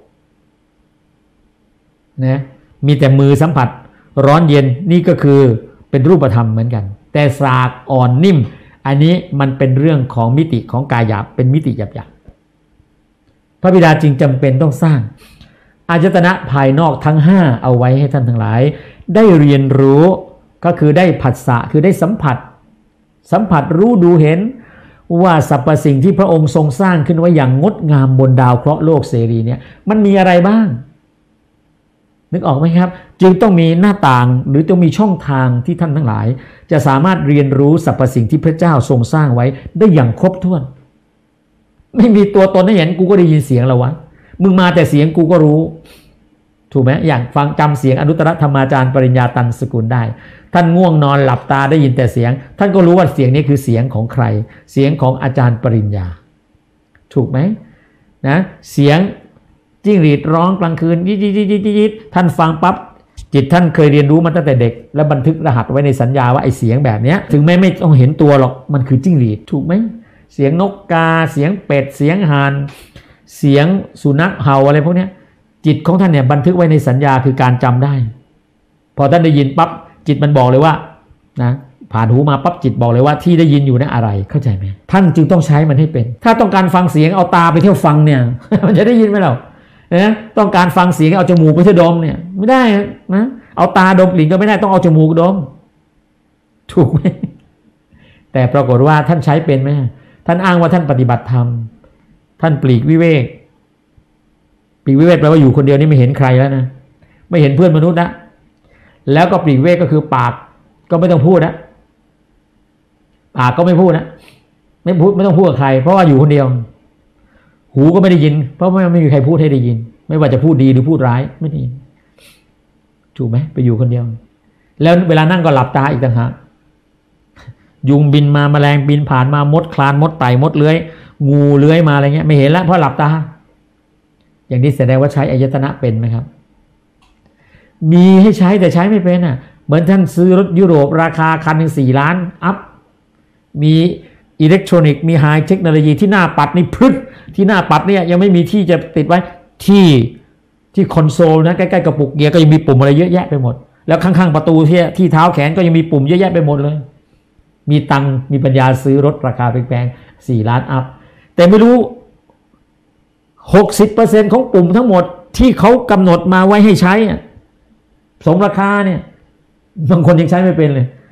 นะมีแต่มือสัมผัสร้อนเย็นนี่ก็คือเป็นรูปธรรมเหมือนกันแต่สากอ่อนนิ่มอันนี้มันเป็นเรื่องของมิติของกายหยาบเป็นมิติหยาบๆพระบิดาจึงจำเป็นต้องสร้างอายตนะภายนอกทั้งห้าเอาไว้ให้ท่านทั้งหลายได้เรียนรู้ก็คือได้ผัสสะคือได้สัมผัสสัมผัสรู้ดูเห็นว่าสรรพสิ่งที่พระองค์ทรงสร้างขึ้นไว้อย่างงดงามบนดาวเคราะห์โลกเสรีเนี่ยมันมีอะไรบ้างนึกออกไหมครับจึงต้องมีหน้าต่างหรือต้องมีช่องทางที่ท่านทั้งหลายจะสามารถเรียนรู้สรรพสิ่งที่พระเจ้าทรงสร้างไว้ได้อย่างครบถ้วนไม่มีตัวตนให้เห็นกูก็ได้ยินเสียงแล้ววะมึงมาแต่เสียงกูก็รู้ถูกไหมอย่างฟังจำเสียงอนุตตรธรรมาจารย์ปริญญาตันสกุลได้ท่านง่วงนอนหลับตาได้ยินแต่เสียงท่านก็รู้ว่าเสียงนี้คือเสียงของใครเสียงของอาจารย์ปริญญาถูกไหมนะเสียงจิ้งหรีดร้องกลางคืนยิดยิดยิดยิดยิดท่านฟังปั๊บจิตท่านเคยเรียนรู้มาตั้งแต่เด็กและบันทึกรหัสไว้ในสัญญาว่าไอ้เสียงแบบนี้ถึงแม้ไม่ต้องเห็นตัวหรอกมันคือจิ้งหรีดถูกไหมเสียงนกกาเสียงเป็ดเสียงห่านเสียงสุนัขเห่าอะไรพวกนี้จิตของท่านเนี่ยบันทึกไว้ในสัญญาคือการจำได้พอท่านได้ยินปั๊บจิตมันบอกเลยว่านะผ่านหูมาปั๊บจิตบอกเลยว่าที่ได้ยินอยู่นั่นอะไรเข้าใจไหมท่านจึงต้องใช้มันให้เป็นถ้าต้องการฟังเสียงเอาตาไปเที่ยวฟังเนี่ย มันจะได้ยินไหมเรานะต้องการฟังเสียงเอาจมูกไปเที่ยวดมเนี่ยไม่ได้นะเอาตาดมกลิ่นก็ไม่ได้ต้องเอาจมูกดมถูกไหมแต่ปรากฏว่าท่านใช้เป็นไหมท่านอ้างว่าท่านปฏิบัติธรรมท่านปลีกวิเวกปลีกวิเวกแปลว่าอยู่คนเดียวนี่ไม่เห็นใครแล้วนะไม่เห็นเพื่อนมนุษย์นะแล้วก็ปลีกวิเวกก็คือปากก็ไม่ต้องพูดนะปากก็ไม่พูดนะไม่พูดไม่ต้องพูดกับใครเพราะว่าอยู่คนเดียวหูก็ไม่ได้ยินเพราะไม่ไม่มีใครพูดให้ได้ยินไม่ว่าจะพูดดีหรือพูดร้ายไม่ได้ยินถูกไหมไปอยู่คนเดียวแล้วเวลานั่งก็หลับตาอีกต่างหากยุงบินมาแมลงบินผ่านมามดคลานมดไต่มดเลื้อยงูเลื้อยมาอะไรเงี้ยไม่เห็นแล้วเพราะหลับตาอย่างนี้แสดงว่าใช้อายตนะเป็นไหมครับมีให้ใช้แต่ใช้ไม่เป็นอ่ะเหมือนท่านซื้อรถยุโรปราคาคันหนึ่งสี่ล้านอัพมีอิเล็กทรอนิกส์มีไฮเทคโนโลยีที่หน้าปัดนี่พึดที่หน้าปัดเนี่ยยังไม่มีที่จะติดไว้ที่ที่คอนโซลนะใกล้ๆกระปุกเกียร์ก็ยังมีปุ่มอะไรเยอะแยะไปหมดแล้วข้างๆประตูที่ที่เท้าแขนก็ยังมีปุ่มเยอะแยะไปหมดเลยมีตังมีปัญญาซื้อรถราคาแพงๆสี่ล้านอัพแต่ไม่รู้ หกสิบเปอร์เซ็นต์ ของปุ่มทั้งหมดที่เขากำหนดมาไว้ให้ใช้สมราคาเนี่ยบางคนยังใช้ไม่เป็นเลย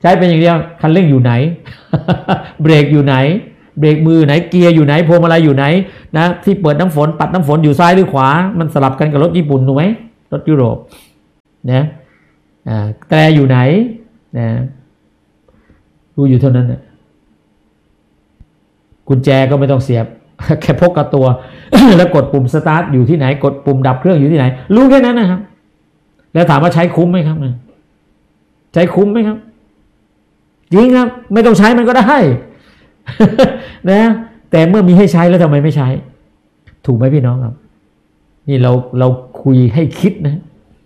ใช้เป็นอย่างเดียวคันเร่งอยู่ไหน เบรกอยู่ไหนเบรกมือไหนเกียร์อยู่ไหนพวงมาลัยอยู่ไหนนะที่เปิดน้ำฝนปัดน้ำฝนอยู่ซ้ายหรือขวามันสลับกันกับรถญี่ปุ่นถูกไหมรถยุโรปนะอ่าแตรอยู่ไหนนะรู้อยู่เท่านั้นนะกุญแจก็ไม่ต้องเสียบ แค่พกกับตัว แล้วกดปุ่มสตาร์ทอยู่ที่ไหนกดปุ่มดับเครื่องอยู่ที่ไหนรู้แค่นั้นนะครับแล้วถามว่าใช้คุ้มไหมครับใช้คุ้มไหมครับจริงครับไม่ต้องใช้มันก็ได้ นะแต่เมื่อมีให้ใช้แล้วทำไมไม่ใช้ถูกไหมพี่น้องครับนี่เราเราคุยให้คิดนะ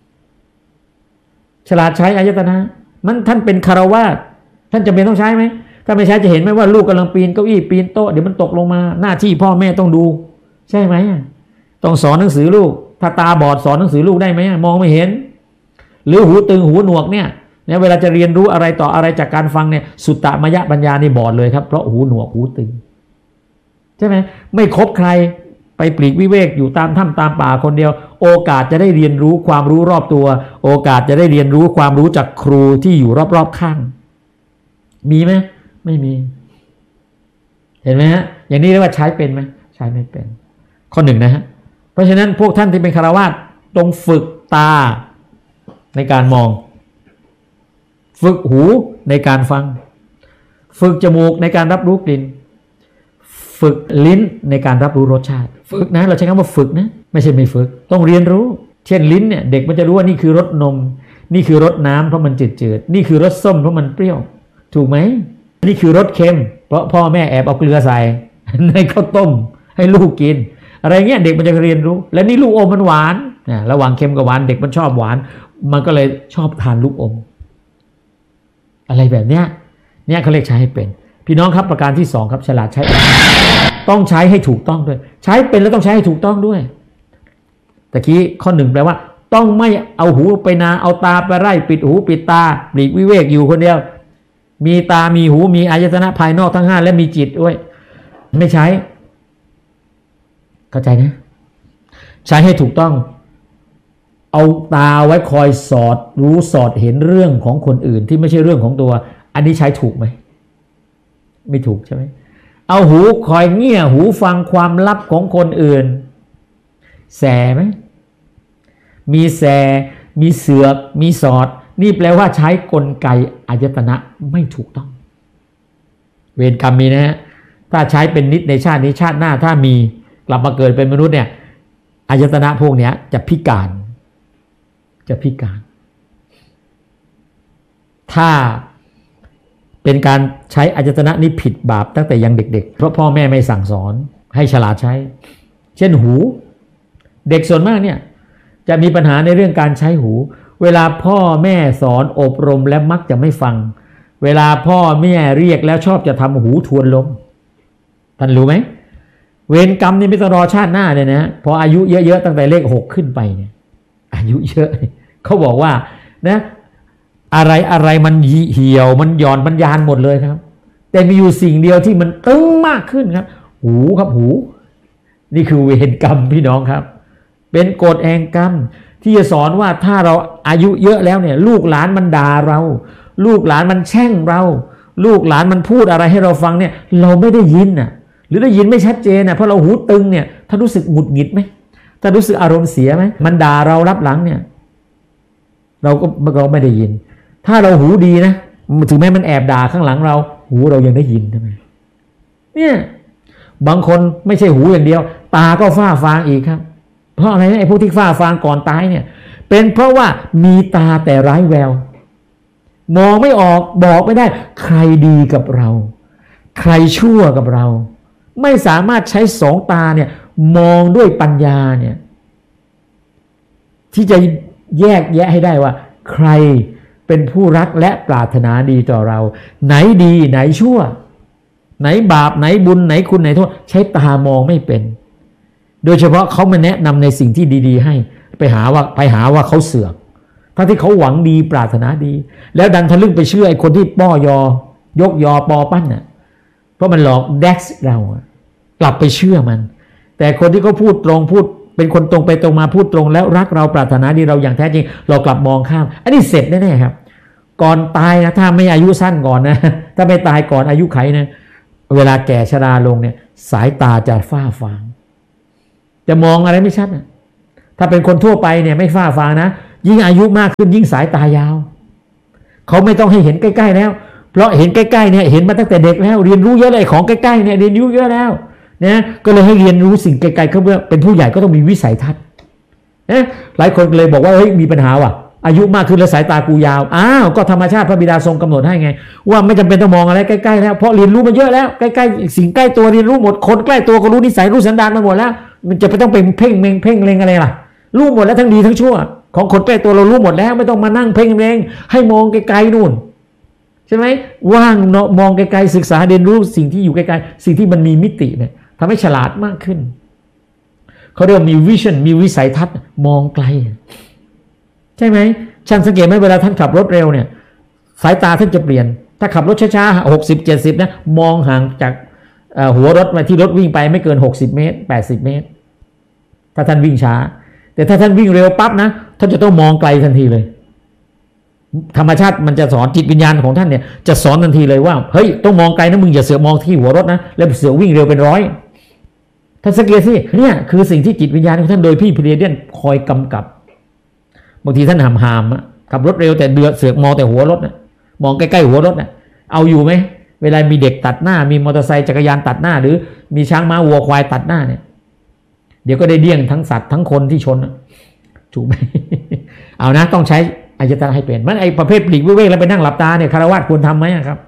ฉลาดใช้อายตนะมันท่านเป็นคารวาสท่านจำเป็นต้องใช้ไหมถ้าไม่ใช้จะเห็นไหมว่าลูกกำลังปีนเก้าอี้ปีนโต๊ะเดี๋ยวมันตกลงมาหน้าที่พ่อแม่ต้องดูใช่ไหมต้องสอนหนังสือลูกถ้าตาบอดสอนหนังสือลูกได้ไหมมองไม่เห็นหรือหูตึงหูหนวกเนี่ยเนี่ยเวลาจะเรียนรู้อะไรต่ออะไรจากการฟังเนี่ยสุตตมยปัญญานี่บอดเลยครับเพราะหูหนวกหูตึงใช่ไหมไม่คบใครไปปลีกวิเวกอยู่ตามถ้ำตามป่าคนเดียวโอกาสจะได้เรียนรู้ความรู้รอบตัวโอกาสจะได้เรียนรู้ความรู้จากครูที่อยู่รอบๆข้างมีไหมไม่มีเห็นไหมฮะอย่างนี้เรียกว่าใช้เป็นไหมใช้ไม่เป็นข้อหนึ่งนะฮะเพราะฉะนั้นพวกท่านที่เป็นคฤหัสถ์ต้องฝึกตาในการมองฝึกหูในการฟังฝึกจมูกในการรับรู้กลิ่นฝึกลิ้นในการรับรู้รสชาติฝึกนะเราใช้คำว่าฝึกนะไม่ใช่ไม่ฝึกต้องเรียนรู้เช่นลิ้นเนี่ยเด็กมันจะรู้ว่านี่คือรสนมนี่คือรสน้ำเพราะมันจืดๆนี่คือรสส้มเพราะมันเปรี้ยวถูกไหมนี่คือรสเค็มเพราะพ่อแม่แอบเอาเกลือใส่ในข้าวต้มให้ลูกกินอะไรเงี้ยเด็กมันจะเรียนรู้และนี่ลูกอมมันหวานนะระหว่างเค็มกับหวานเด็กมันชอบหวานมันก็เลยชอบทานลูกอมอะไรแบบเนี้ยเนี่ยเขาเรียกใช้ให้เป็นพี่น้องครับประการที่สองครับฉลาดใช้ต้องใช้ให้ถูกต้องด้วยใช้เป็นแล้วต้องใช้ให้ถูกต้องด้วยตะกี้ข้อหนึ่งแปลว่าต้องไม่เอาหูไปนาเอาตาไปไล่ปิดหูปิดตาปลีกวิเวกอยู่คนเดียวมีตามีหูมีอายตนะภายนอกทั้งห้าและมีจิตด้วยไม่ใช้เข้าใจนะใช้ให้ถูกต้องเอาตาไว้คอยสอดรู้สอดเห็นเรื่องของคนอื่นที่ไม่ใช่เรื่องของตัวอันนี้ใช้ถูกไหมไม่ถูกใช่ไหมเอาหูคอยเงี่ยหูฟังความลับของคนอื่นแสไหมมีแสมีเสือกมีสอดนี่แปลว่าใช้กลไกอายตนะไม่ถูกต้องเวรกรรมมีนะฮะถ้าใช้เป็นนิดในชาตินี้ชาติหน้าถ้ามีกลับมาเกิดเป็นมนุษย์เนี่ยอายตนะพวกนี้จะพิการจะพิการถ้าเป็นการใช้อายตนะนี้ผิดบาปตั้งแต่ยังเด็กๆเพราะพ่อแม่ไม่สั่งสอนให้ฉลาดใช้เช่นหูเด็กส่วนมากเนี่ยจะมีปัญหาในเรื่องการใช้หูเวลาพ่อแม่สอนอบรมและมักจะไม่ฟังเวลาพ่อแม่เรียกแล้วชอบจะทำหูทวนลมท่านรู้ไหมเวรกรรมนี่ไม่ต้องรอชาติหน้าเลยนะพออายุเยอะๆตั้งแต่เลขหกขึ้นไปเนี่ยอายุเยอะเขาบอกว่านะอะไรอะไรมันเหี่ยวมันหย่อนมันยานหมดเลยครับแต่มีอยู่สิ่งเดียวที่มันตึงมากขึ้นครับหูครับหูนี่คือเวรกรรมพี่น้องครับเป็นกฎแห่งกรรมที่จะสอนว่าถ้าเราอายุเยอะแล้วเนี่ยลูกหลานมันด่าเราลูกหลานมันแช่งเราลูกหลานมันพูดอะไรให้เราฟังเนี่ยเราไม่ได้ยินน่ะหรือได้ยินไม่ชัดเจนน่ะเพราะเราหูตึงเนี่ยถ้ารู้สึกหงุดหงิดไหมถ้ารู้สึกอารมณ์เสียไหมมันด่าเรารับหลังเนี่ยเราก็เราไม่ได้ยินถ้าเราหูดีนะถึงแม้มันแอบด่าข้างหลังเราหูเรายังได้ยินใช่ไหมเนี่ยบางคนไม่ใช่หูอย่างเดียวตาก็ฝ้าฟางอีกครับเพราะอะไรนะไอ้พวกที่ฝ้าฟางก่อนตายเนี่ยเป็นเพราะว่ามีตาแต่ไร้แววมองไม่ออกบอกไม่ได้ใครดีกับเราใครชั่วกับเราไม่สามารถใช้สองตาเนี่ยมองด้วยปัญญาเนี่ยที่จะแยกแยะให้ได้ว่าใครเป็นผู้รักและปรารถนาดีต่อเราไหนดีไหนชั่วไหนบาปไหนบุญไหนคุณไหนโทษใช้ตามองไม่เป็นโดยเฉพาะเขามาแนะนำในสิ่งที่ดีๆให้ไปหาว่าไปหาว่าเขาเสือกถ้าที่เขาหวังดีปรารถนาดีแล้วดันทะลึ่งไปเชื่อไอ้คนที่ป้อยอยกยอปอปั้นน่ะเพราะมันหลอกแดกเรากลับไปเชื่อมันแต่คนที่เขาพูดตรงพูดเป็นคนตรงไปตรงมาพูดตรงแล้วรักเราปรารถนาดีเราอย่างแท้จริงเรากลับมองข้ามอันนี้เสร็จแน่ๆครับก่อนตายนะถ้าไม่อายุสั้นก่อนนะถ้าไม่ตายก่อนอายุไขนะเวลาแก่ชราลงเนี่ยสายตาจะฝ้าฟางจะมองอะไรไม่ชัดนะถ้าเป็นคนทั่วไปเนี่ยไม่ฝ้าฟางนะยิ่งอายุมากขึ้นยิ่งสายตายาวเขาไม่ต้องให้เห็นใกล้ๆแล้วเพราะเห็นใกล้ๆเนี่ยเห็นมาตั้งแต่เด็กแล้วเรียนรู้เยอะเลยของใกล้ๆเนี่ยเรียนรู้เยอะแล้วนะก็เลยให้เรียนรู้สิ่งไกลๆเขาเพื่อเป็นผู้ใหญ่ก็ต้องมีวิสัยทัศน์นะหลายคนเลยบอกว่าเฮ้ยมีปัญหาว่ะอายุมากขึ้นแล้วสายตากูยาวอ้าวก็ธรรมชาติพระบิดาทรงกำหนดให้ไงว่าไม่จำเป็นต้องมองอะไรใกล้ๆแล้วเพราะเรียนรู้มาเยอะแล้วใกล้ๆสิ่งใกล้ตัวเรียนรู้หมดคนใกล้ตัวก็รู้นิสัยรู้สันดานมาหมดแล้วมันจะไปต้องเป็นเพ่งเมงเพ่งเลงอะไรล่ะรู้หมดแล้วทั้งดีทั้งชั่วของคนใกล้ตัวเรารู้หมดแล้วไม่ต้องมานั่งเพ่งเลงให้มองไกลๆนู่นใช่ไหมว่างเนาะมองไกลๆศึกษาเรียนรู้สิ่งที่อยู่ไกลๆสิ่งที่มันมีมิติเนี่ยทำให้ฉลาดมากขึ้นเขาเรียกว่ามีวิชั่นมีวิสัยทัศน์มองไกลใช่ไหมช่างสังเกตไหมเวลาท่านขับรถเร็วเนี่ยสายตาท่านจะเปลี่ยนถ้าขับรถช้าๆหกสิบเจ็ดสิบนะมองห่างจากหัวรถมาที่รถวิ่งไปไม่เกินหกสิบเมตรแปดสิบเมตรถ้าท่านวิ่งช้าแต่ถ้าท่านวิ่งเร็วปั๊บนะท่านจะต้องมองไกลทันทีเลยธรรมชาติมันจะสอนจิตวิญญาณของท่านเนี่ยจะสอนทันทีเลยว่าเฮ้ยต้องมองไกลนะมึงอย่าเสือกมองที่หัวรถนะแล้วเสือกวิ่งเร็วเป็นร้อยท่านสังเกตสิเนี่ยคือสิ่งที่จิตวิญญาณของท่านโดยพี่พรีเดียนคอยกำกับบางทีท่านหามหามขับรถเร็วแต่เดือดเสือกมองแต่หัวรถนะมองใกล้ๆหัวรถนะเอาอยู่ไหมเวลามีเด็กตัดหน้ามีมอเตอร์ไซค์จักรยานตัดหน้าหรือมีช้างม้าวัวควายตัดหน้าเนี่ยเดี๋ยวก็ได้เดี่ยงทั้งสัตว์ทั้งคนที่ชนถูกไหม เอานะต้องใช้อายตนะให้เป็นมันไอ้ประเภทปลีกวิเวกแล้วไปนั่งหลับตาเนี่ยคารวะควรทำไหมครับ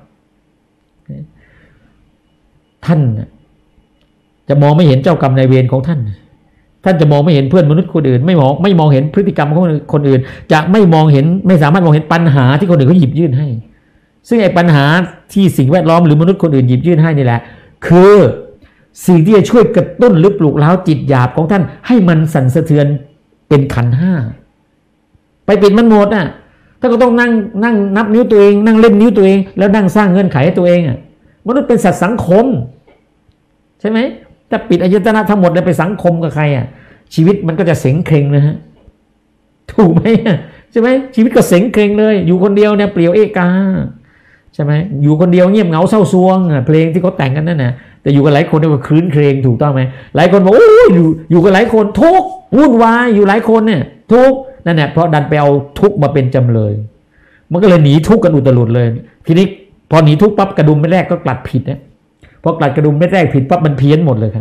ท่านจะมองไม่เห็นเจ้ากรรมนายเวรของท่านท่านจะมองไม่เห็นเพื่อนมนุษย์คนอื่นไม่มองไม่มองเห็นพฤติกรรมของคนอื่นจะไม่มองเห็นไม่สามารถมองเห็นปัญหาที่คนอื่นเขาหยิบยื่นให้ซึ่งไอ้ปัญหาที่สิ่งแวดล้อมหรือมนุษย์คนอื่นหยิบยื่นให้นี่แหละคือสิ่งที่จะช่วยกระตุ้นหรือปลุกเร้าจิตหยาบของท่านให้มันสั่นสะเทือนเป็นขันธ์ห้าไปปิดมันหมดอ่ะถ้าก็ต้องนั่งนั่งนับนิ้วตัวเองนั่งเล่นนิ้วตัวเองแล้วนั่งสร้างเงื่อนไขให้ตัวเองอ่ะมนุษย์เป็นสัตว์สังคมใช่ไหมถ้าปิดอายตนะทั้งหมดแล้วไปสังคมกับใครอ่ะชีวิตมันก็จะเสงเคร่งนะฮะถูกไหมใช่ไหมชีวิตก็เสงเคร่งเลยอยู่คนเดียวเนี่ยเปลี่ยวเอกาใช่ไหมอยู่คนเดียวเงียบเหงาเศร้าซวงเพลงที่เขาแต่งกันนั่นน่ะแต่อยู่กับหลายคนเนี่ยมันคลื้นเครงถูกต้องไหมหลายคนบอกโอ้ยอยู่อยู่กับหลายคนทุกข์วุ่นวายอยู่หลายคนเนี่ยทุกข์นั่นแหละเพราะดันไปเอาทุกข์มาเป็นจำเลยมันก็เลยหนีทุกข์กันอุตลุดเลยทีนี้พอหนีทุกข์ปั๊บกระดุมเม็ดแรกก็กลัดผิดนะพอกลัดกระดุมเม็ดแรกผิดปั๊บมันเพี้ยนหมดเลยครับ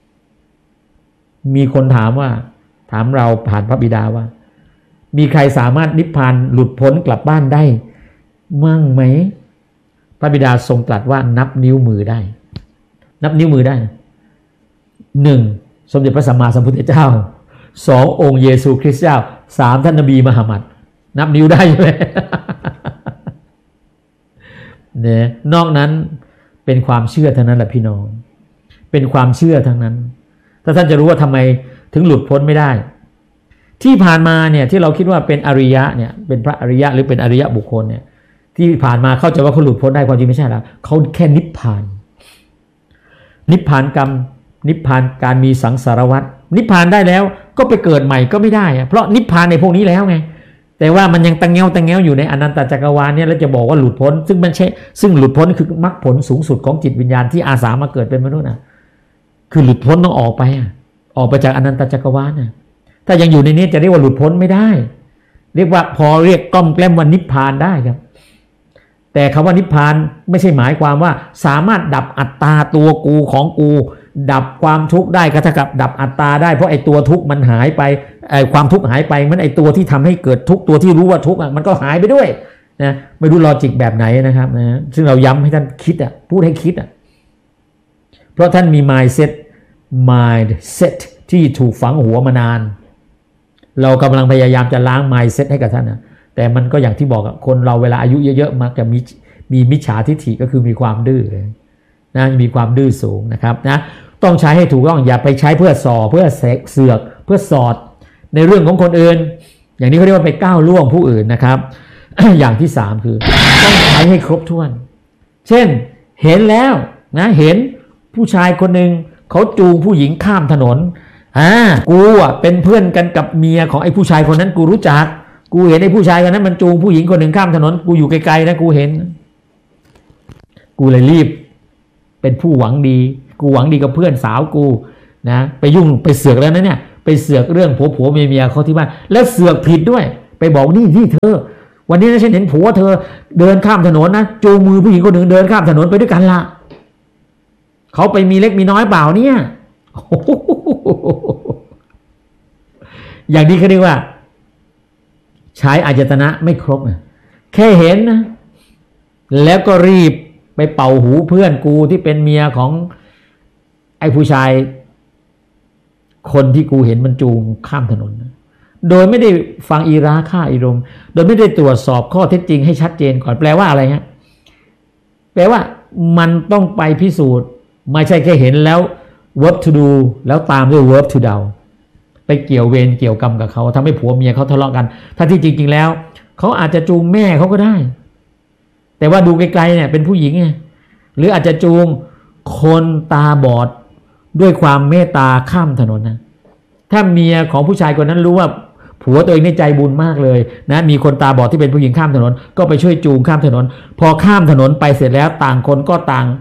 มีคนถามว่าถามเราผ่านพระบิดาว่ามีใครสามารถนิพพานหลุดพ้นกลับบ้านได้มั่งไหมพระบิดาทรงตรัสว่านับนิ้วมือได้นับนิ้วมือได้หนึ่งสมเด็จพระสัมมาสัมพุทธเจ้าสององค์เยซูคริสต์เจ้าสามท่านนบีมหามัดนับนิ้วได้ไหมเนี่ยนอกนั้นเป็นความเชื่อทั้งนั้นแหละพี่น้องเป็นความเชื่อทั้งนั้นถ้าท่านจะรู้ว่าทำไมถึงหลุดพ้นไม่ได้ที่ผ่านมาเนี่ยที่เราคิดว่าเป็นอริยะเนี่ยเป็นพระอริยะหรือเป็นอริยะบุคคลเนี่ยที่ผ่านมาเข้าใจว่าเขาหลุดพ้นได้ความจริงไม่ใช่แล้วเขาแค่นิพพานนิพพานกรรมนิพพานการมีสังสารวัฏนิพพานได้แล้วก็ไปเกิดใหม่ก็ไม่ได้เพราะนิพพานในพวกนี้แล้วไงแต่ว่ามันยังตังเงาตังเงาอยู่ในอนันตจักรวาลเนี่ยแล้วจะบอกว่าหลุดพ้นซึ่งมันใช่ซึ่งหลุดพ้นคือมรรคผลสูงสุดของจิตวิญญาณที่อาสามาเกิดเป็นมนุษย์นะคือหลุดพ้นต้องออกไปอ่ะออกไปจากอนันตจักรวาลน่ะถ้ายังอยู่ในนี้จะเรียกว่าหลุดพ้นไม่ได้เรียกว่าพอเรียกกล้อมแกล้มว่านิพพานได้ครับแต่คำว่านิพพานไม่ใช่หมายความว่าสามารถดับอัตตาตัวกูของกูดับความทุกข์ได้ก็เท่ากับดับอัตตาได้เพราะไอ้ตัวทุกข์มันหายไปไอ้ความทุกข์หายไปมันไอ้ตัวที่ทำให้เกิดทุกข์ตัวที่รู้ว่าทุกข์อ่ะมันก็หายไปด้วยนะไม่รู้ลอจิกแบบไหนนะครับนะซึ่งเราย้ำให้ท่านคิดอ่ะพูดให้คิดอ่ะเพราะท่านมี mindset mindset ที่ถูกฝังหัวมานานเรากำลังพยายามจะล้าง mindset ให้กับท่านนะแต่มันก็อย่างที่บอกอ่ะคนเราเวลาอายุเยอะๆมักจะมีมีมิจฉาทิฏฐิก็คือมีความดื้อเลยนะมีความดื้อสูงนะครับนะต้องใช้ให้ถูกต้องอย่าไปใช้เพื่อส่อเพื่อเสกเพื่อสอดในเรื่องของคนอื่นอย่างนี้เขาเรียกว่าไปก้าวล่วงผู้อื่นนะครับ อย่างที่สามคือต้องใช้ให้ครบถ้วนเช่นเห็นแล้วนะเห็นผู้ชายคนหนึ่งเขาจูงผู้หญิงข้ามถนนอ่ากูอ่ะเป็นเพื่อนกันกับเมียของไอ้ผู้ชายคนนั้นกูรู้จักกูเห็นไอ้ผู้ชายคนนั้นมันจูงผู้หญิงคนหนึ่งข้ามถนนกูอยู่ไกลๆนะกูเห็นกูเลยรีบเป็นผู้หวังดีกูหวังดีกับเพื่อนสาวกูนะไปยุ่งไปเสือกแล้วนะเนี่ยไปเสือกเรื่องผัวผัวเมียเมียเขาที่บ้านแล้วเสือกผิดด้วยไปบอกนี่นี่เธอวันนี้นะฉันเห็นผัวเธอเดินข้ามถนนนะจูงมือผู้หญิงคนหนึ่งเดินข้ามถนนไปด้วยกันละเขาไปมีเล็กมีน้อยเปล่าเนี่ยอย่างนี้เขาเรียกว่าใช้อายตนะไม่ครบนะแค่เห็นนะแล้วก็รีบไปเป่าหูเพื่อนกูที่เป็นเมียของไอ้ผู้ชายคนที่กูเห็นมันจูงข้ามถนนนะโดยไม่ได้ฟังอีราค่าอีรมโดยไม่ได้ตรวจสอบข้อเท็จจริงให้ชัดเจนก่อนแปลว่าอะไรฮะแปลว่ามันต้องไปพิสูจน์ไม่ใช่แค่เห็นแล้ว verb to do แล้วตามด้วย verb to do ไปเกี่ยวเวรเกี่ยวกรรมกับเขาทำให้ผัวเมียเขาทะเลาะกันถ้าที่จริงๆแล้วเขาอาจจะจูงแม่เขาก็ได้แต่ว่าดูไกลๆเนี่ยเป็นผู้หญิงไงหรืออาจจะจูงคนตาบอดด้วยความเมตตาข้ามถนนนะถ้าเมียของผู้ชายคนนั้นรู้ว่าผัวตัวเองในใจบุญมากเลยนะมีคนตาบอดที่เป็นผู้หญิงข้ามถนนก็ไปช่วยจูงข้ามถนนพอข้ามถนนไปเสร็จแล้วต่างคนก็ต่าง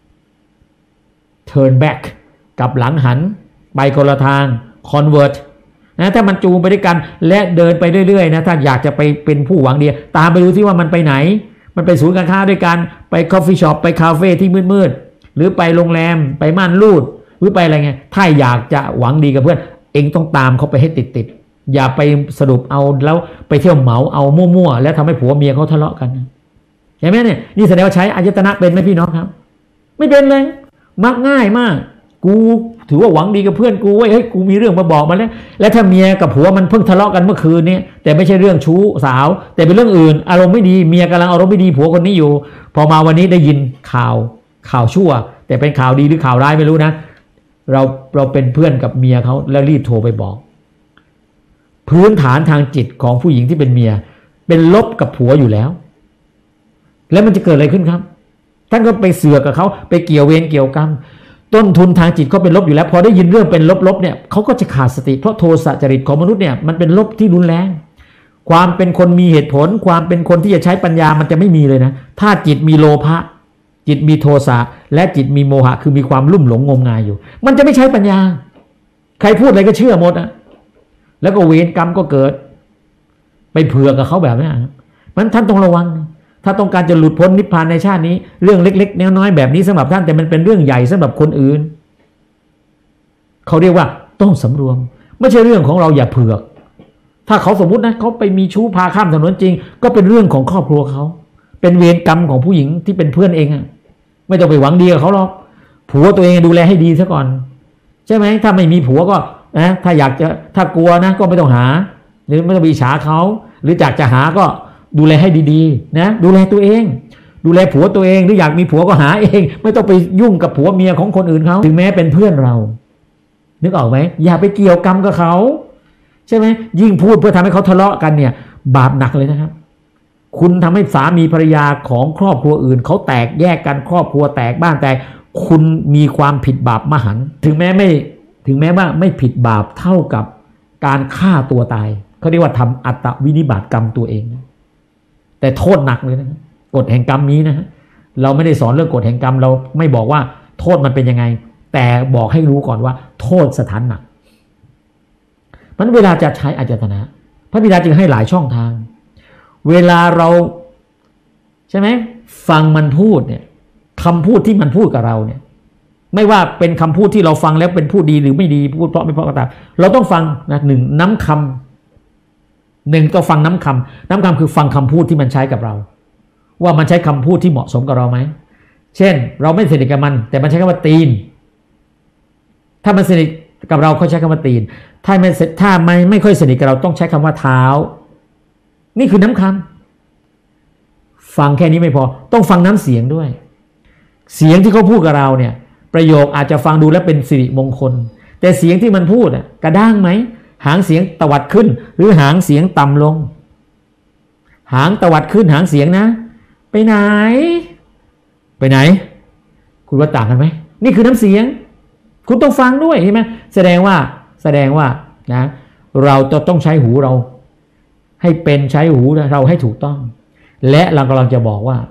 turn back กลับหลังหันไปคนละทาง convert นะถ้ามันจูงไปด้วยกันและเดินไปเรื่อยๆนะถ้าอยากจะไปเป็นผู้หวังดีตามไปดูที่ว่ามันไปไหนมันไปศูนย์การค้าด้วยกันไปคอฟฟี่ช็อปไปคาเฟ่ที่มืดๆหรือไปโรงแรมไปม่านรูดหรือไปอะไรเงี้ยถ้าอยากจะหวังดีกับเพื่อนเองต้องตามเขาไปให้ติดๆอย่าไปสรุปเอาแล้วไปเที่ยวเหมาเอามั่วๆแล้วทำให้ผัวเมียเขาทะเลาะกันใช่ไหมเนี่ยนี่แสดงว่าใช้อายตนะเป็นไหมพี่น้องครับไม่เป็นเลยมักง่ายมากกูถือว่าหวังดีกับเพื่อนกูไว้เฮ้ยกูมีเรื่องมาบอกมาแล้วแล้วถ้าเมียกับผัวมันเพิ่งทะเลาะกันเมื่อคืนนี้แต่ไม่ใช่เรื่องชู้สาวแต่เป็นเรื่องอื่นอารมณ์ไม่ดีเมียกำลังอารมณ์ไม่ดีผัวคนนี้อยู่พอมาวันนี้ได้ยินข่าวข่าวชั่วแต่เป็นข่าวดีหรือข่าวร้ายไม่รู้นะเราเราเป็นเพื่อนกับเมียเขาแล้วรีบโทรไปบอกพื้นฐานทางจิตของผู้หญิงที่เป็นเมียเป็นลบกับผัวอยู่แล้วแล้วมันจะเกิดอะไรขึ้นครับท่านก็ไปเสือกกับเขาไปเกี่ยวเวรเกี่ยวกรรมต้นทุนทางจิตเขาเป็นลบอยู่แล้วพอได้ยินเรื่องเป็นลบๆเนี่ยเขาก็จะขาดสติเพราะโทสะจริตของมนุษย์เนี่ยมันเป็นลบที่รุนแรงความเป็นคนมีเหตุผลความเป็นคนที่จะใช้ปัญญามันจะไม่มีเลยนะถ้าจิตมีโลภะจิตมีโทสะและจิตมีโมหะคือมีความลุ่มหลงงมงายอยู่มันจะไม่ใช้ปัญญาใครพูดอะไรก็เชื่อหมดอ่ะแล้วก็เวรกรรมก็เกิดไปเผือกกับเขาแบบนี้มันท่านต้องระวังถ้าต้องการจะหลุดพ้นนิพพานในชาตินี้เรื่องเล็กๆน้อยๆแบบนี้สำหรับท่านแต่มันเป็นเรื่องใหญ่สำหรับคนอื่นเขาเรียกว่าต้องสำรวมไม่ใช่เรื่องของเราอย่าเผือกถ้าเขาสมมุตินะเขาไปมีชู้พาข้ามถนนจริงก็เป็นเรื่องของครอบครัวเขาเป็นเวรกรรมของผู้หญิงที่เป็นเพื่อนเองอะไม่ต้องไปหวังดีกับเขาหรอกผัวตัวเองดูแลให้ดีซะก่อนใช่ไหมถ้าไม่มีผัวก็นะถ้าอยากจะถ้ากลัวนะก็ไม่ต้องหาหรือไม่ต้องไปอิจฉาเขาหรืออยากจะหาก็ดูแลให้ดีๆนะดูแลตัวเองดูแลผัวตัวเองหรืออยากมีผัวก็หาเองไม่ต้องไปยุ่งกับผัวเมียของคนอื่นเขาถึงแม้เป็นเพื่อนเรานึกออกไหมอย่าไปเกี่ยวกรรมกับเขาใช่ไหมยิ่งพูดเพื่อทำให้เขาทะเลาะกันเนี่ยบาปหนักเลยนะครับคุณทำให้สามีภรรยาของครอบครัวอื่นเขาแตกแยกกันครอบครัวแตกบ้านแตกคุณมีความผิดบาปมหันต์ถึงแม้ไม่ถึงแม้ว่าไม่ผิดบาปเท่ากับการฆ่าตัวตายเขาเรียกว่าทำอัตตวินิบาตกรรมตัวเองแต่โทษหนักเลยนะกฎแห่งกรรมนี้นะเราไม่ได้สอนเรื่องกฎแห่งกรรมเราไม่บอกว่าโทษมันเป็นยังไงแต่บอกให้รู้ก่อนว่าโทษสถานหนักเพราะเวลาจะใช้อายตนะพระบิดาจึงให้หลายช่องทางเวลาเราใช่ไหมฟังมันพูดเนี่ยคำพูดที่มันพูดกับเราเนี่ยไม่ว่าเป็นคำพูดที่เราฟังแล้วเป็นพูดดีหรือไม่ดีพูดเพราะไม่เพราะก็ตามเราต้องฟังนะหนึ่งน้ำคำหนึ่งต้องฟังน้ำคำน้ำคำคือฟังคำพูดที่มันใช้กับเราว่ามันใช้คำพูดที่เหมาะสมกับเราไหมเช่นเราไม่สนิทกับมันแต่มันใช้คำว่าตีนถ้ามันสนิทกับเราเขาใช้คำว่าตีนถ้าไม่ถ้าไม่ไม่ค่อยสนิทกับเราต้องใช้คำว่าเท้านี่คือน้ำคำฟังแค่นี้ไม่พอต้องฟังน้ำเสียงด้วยเสียงที่เขาพูดกับเราเนี่ยประโยคอาจจะฟังดูแล้วเป็นสิริมงคลแต่เสียงที่มันพูดอ่ะกระด้างไหมหางเสียงตวัดขึ้นหรือหางเสียงต่ำลงหางตวัดขึ้นหางเสียงนะไปไหนไปไหนคุณว่าต่างกันไหมนี่คือน้ำเสียงคุณต้องฟังด้วยใช่ไหมแสดงว่าแสดงว่านะเราจะต้องใช้หูเราให้เป็นใช้หูเราให้ถูกต้องและเรากำลังจะบอกว่า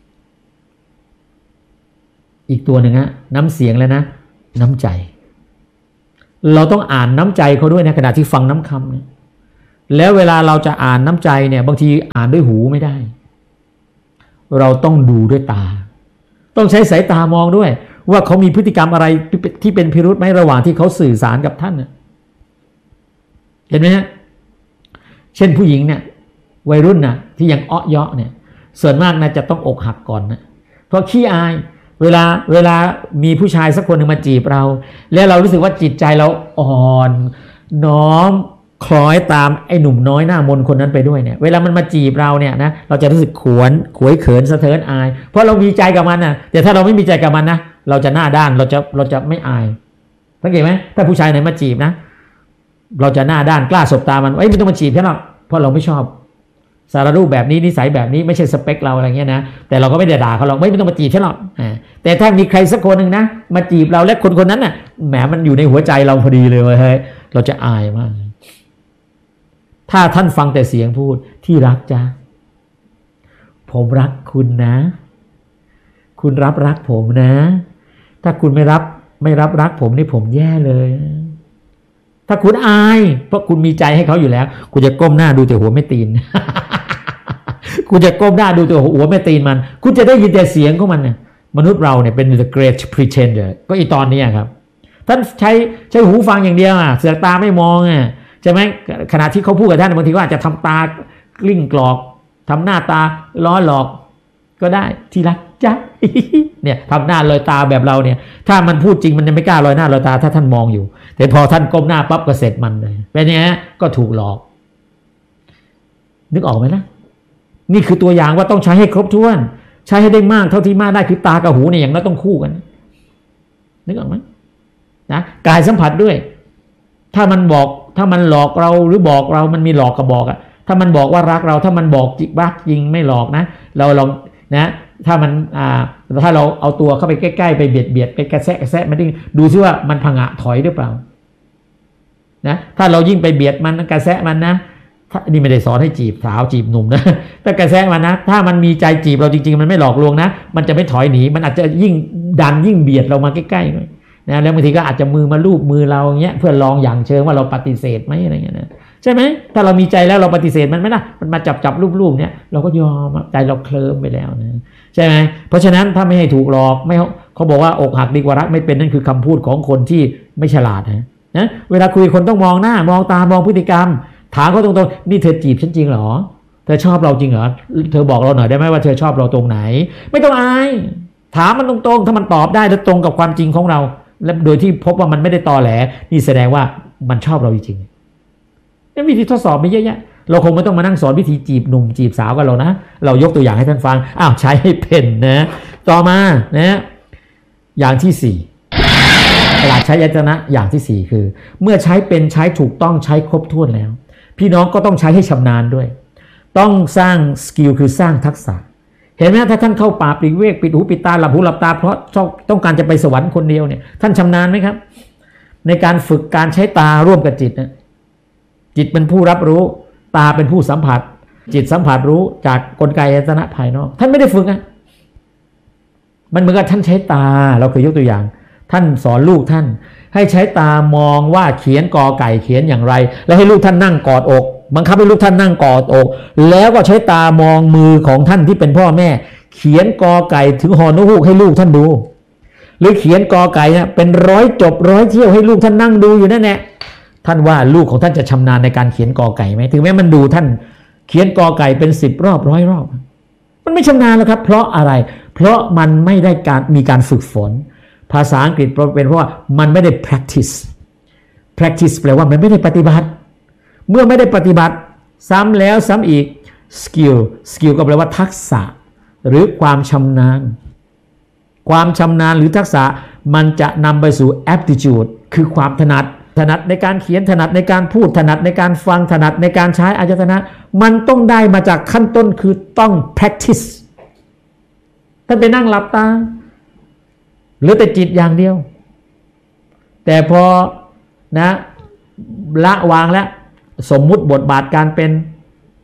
อีกตัวหนึ่งฮะน้ำเสียงแล้วนะน้ำใจเราต้องอ่านน้ำใจเขาด้วยในขณะที่ฟังน้ำคำเนี่ยแล้วเวลาเราจะอ่านน้ำใจเนี่ยบางทีอ่านด้วยหูไม่ได้เราต้องดูด้วยตาต้องใช้สายตามองด้วยว่าเขามีพฤติกรรมอะไรที่เป็นพิรุธไหมระหว่างที่เขาสื่อสารกับท่านเห็นไหมฮะเช่นผู้หญิงเนี่ยวัยรุ่นนะที่ยังอ้อเยาะเนี่ยส่วนมากนะจะต้องอกหักก่อนนะเพราะขี้อายเวลาเวลามีผู้ชายสักคนหนึ่งมาจีบเราแล้วเรารู้สึกว่าจิตใจเราอ่อนน้อมคล้อยตามไอ้หนุ่มน้อยหน้ามนคนนั้นไปด้วยเนี่ยเวลามันมาจีบเราเนี่ยนะเราจะรู้สึกขวนขวยเขินสะเทินอายเพราะเรามีใจกับมันนะแต่ถ้าเราไม่มีใจกับมันนะเราจะหน้าด้านเราจะเราจะไม่อายสังเกตไหมถ้าผู้ชายไหนมาจีบนะเราจะหน้าด้านกล้าสบตามันเอ้ยไม่ต้องมาจีบแค่หรอกเพราะเราไม่ชอบสารรูปแบบนี้นิสัยแบบนี้ไม่ใช่สเปคเราอะไรเงี้ยนะแต่เราก็ไม่ได้ด่าเขาหรอกไม่ต้องมาจีบใช่หรอกแต่ถ้ามีใครสักคนหนึ่งนะมาจีบเราและคนคนนั้นน่ะแหมมันอยู่ในหัวใจเราพอดีเลยเฮ้ยเราจะอายมากถ้าท่านฟังแต่เสียงพูดที่รักจ้ะผมรักคุณนะคุณรับรักผมนะถ้าคุณไม่รับไม่รับรักผมนี่ผมแย่เลยถ้าคุณอายเพราะคุณมีใจให้เขาอยู่แล้วคุณจะก้มหน้าดูแต่หัวไม่ตีน คุณจะก้มหน้าดูแต่หัวไม่ตีนมันคุณจะได้ยินแต่เสียงของมันเนี่ยมนุษย์เราเนี่ยเป็น the great pretender ก็อีตอนนี้ครับท่านใช้ใช้หูฟังอย่างเดียวอ่ะเสือกตาไม่มองอ่ะใช่ไหมขณะที่เขาพูดกับท่านบางทีก็อาจจะทำตากลิ้งกรอกทำหน้าตาล้อหลอกก็ได้ที่รักจ้ะ เนี่ยทำหน้าลอยตาแบบเราเนี่ยถ้ามันพูดจริงมันจะไม่กล้าลอยหน้าลอยตาถ้าท่านมองอยู่แต่พอท่านก้มหน้าปั๊บก็เสร็จมันเลยเป็นยังไงก็ถูกหลอกนึกออกไหมล่ะนี่คือตัวอย่างว่าต้องใช้ให้ครบถ้วนใช้ให้ได้มากเท่าที่มากได้คือตากับหูเนี่ยอย่างนั้นต้องคู่กันนึกออกไหมนะกายสัมผัสด้วยถ้ามันบอกถ้ามันหลอกเราหรือบอกเรามันมีหลอกกับบอกอะถ้ามันบอกว่ารักเราถ้ามันบอกจิกรักจริงไม่หลอกนะเราลองนะถ้ามันอ่าถ้าเราเอาตัวเข้าไปใกล้ๆไปเบียดเบียดไปกระแซะกระแซะมันดูซิว่ามันผงะถอยหรือเปล่านะถ้าเรายิ่งไปเบียดมันกระแซะมันนะนี่ไม่ได้สอนให้จีบสาวจีบหนุ่มนะแต่กระแซะมันนะถ้ามันมีใจจีบเราจริงๆมันไม่หลอกลวงนะมันจะไม่ถอยหนีมันอาจจะยิ่งดันยิ่งเบียดเรามาใกล้ๆหน่อยนะแล้วบางทีก็อาจจะมือมาลูบมือเราอย่างเงี้ยเพื่อลองอย่างเชิงว่าเราปฏิเสธไหมอะไรเงี้ยนะใช่ไหมถ้าเรามีใจแล้วเราปฏิเสธมันไหมล่ะมันมาจับจับรูปๆเนี่ยเราก็ยอมใจเราเคลิ้มไปแล้วนะใช่ไหมเพราะฉะนั้นถ้าไม่ให้ถูกหลอกไม่เขาบอกว่าอกหักดีกว่ารักไม่เป็นนั่นคือคำพูดของคนที่ไม่ฉลาดนะนะเวลาคุยคนต้องมองหน้ามองตามองพฤติกรรมถามเขาตรงๆนี่เธอจีบฉันจริงเหรอเธอชอบเราจริงเหรอเธอบอกเราหน่อยได้ไหมว่าเธอชอบเราตรงไหนไม่ต้องอายถามมันตรงๆถ้ามันตอบได้และตรงกับความจริงของเราและโดยที่พบว่ามันไม่ได้ตอแหลนี่แสดงว่ามันชอบเราจริงๆนี่วิธีทดสอบไม่เยอะแยะเราคงไม่ต้องมานั่งสอนวิธีจีบหนุ่มจีบสาวกันเรานะเรายกตัวอย่างให้ท่านฟังอ้าวใช้ให้เป็นนะต่อมานะอย่างที่สี่ตลาดใช้ยตนะอย่างที่สี่คือเมื่อใช้เป็นใช้ถูกต้องใช้ครบถ้วนแล้วพี่น้องก็ต้องใช้ให้ชำนาญด้วยต้องสร้างสกิลคือสร้างทักษะเห็นไหมถ้าท่านเข้าป่าปลีกเวกปิดหูปิดตาหลับหูหลับตาเพราะต้องการจะไปสวรรค์คนเดียวเนี่ยท่านชำนาญไหมครับในการฝึกการใช้ตาร่วมกับจิตนะจิตเป็นผู้รับรู้ตาเป็นผู้สัมผัสจิตสัมผัสรู้จากกลไกอายตนะภายนอกท่านไม่ได้ฝึกอ่ะมันเหมือนกับท่านใช้ตาเราเคยยกตัวอย่างท่านสอนลูกท่านให้ใช้ตามองว่าเขียนกอไก่เขียนอย่างไรแล้วให้ลูกท่านนั่งกอดอกบังคับให้ลูกท่านนั่งกอดอกแล้วก็ใช้ตามองมือของท่านที่เป็นพ่อแม่เขียนกอไก่ถึงฮอนกฮูกให้ลูกท่านดูหรือเขียนกอไก่เนี่ยเป็นร้อยจบร้อยเที่ยวให้ลูกท่านนั่งดูอยู่นั่นแหละท่านว่าลูกของท่านจะชำนาญในการเขียนกอไก่ไหมถึงแม้มันดูท่านเขียนกอไก่เป็นสิบรอบร้อยรอบมันไม่ชำนาญแล้วครับเพราะอะไรเพราะมันไม่ได้การมีการฝึกฝนภาษาอังกฤษเป็นเพราะว่ามันไม่ได้ practice practice แปลว่ามันไม่ได้ปฏิบัติเมื่อไม่ได้ปฏิบัติซ้ำแล้วซ้ำอีก skill skill ก็แปลว่าทักษะหรือความชำนาญความชำนาญหรือทักษะมันจะนำไปสู่ aptitude คือความถนัดถนัดในการเขียนถนัดในการพูดถนัดในการฟังถนัดในการใช้อายตนะมันต้องได้มาจากขั้นต้นคือต้อง practice ท่านไปนั่งหลับตาหรือแต่จิตอย่างเดียวแต่พอนะละวางแล้วสมมุติบทบาทการเป็น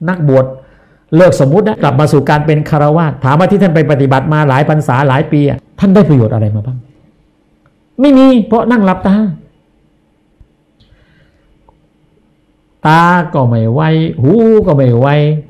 นักบวชเลิกสมมุตินะกลับมาสู่การเป็นคฤหัสถ์ถามว่าที่ท่านไปปฏิบัติมาหลายพรรษาหลายปีท่านได้ประโยชน์อะไรมาบ้างไม่มีเพราะนั่งหลับตาตาก็ไม่ไวหูก็ไม่ไว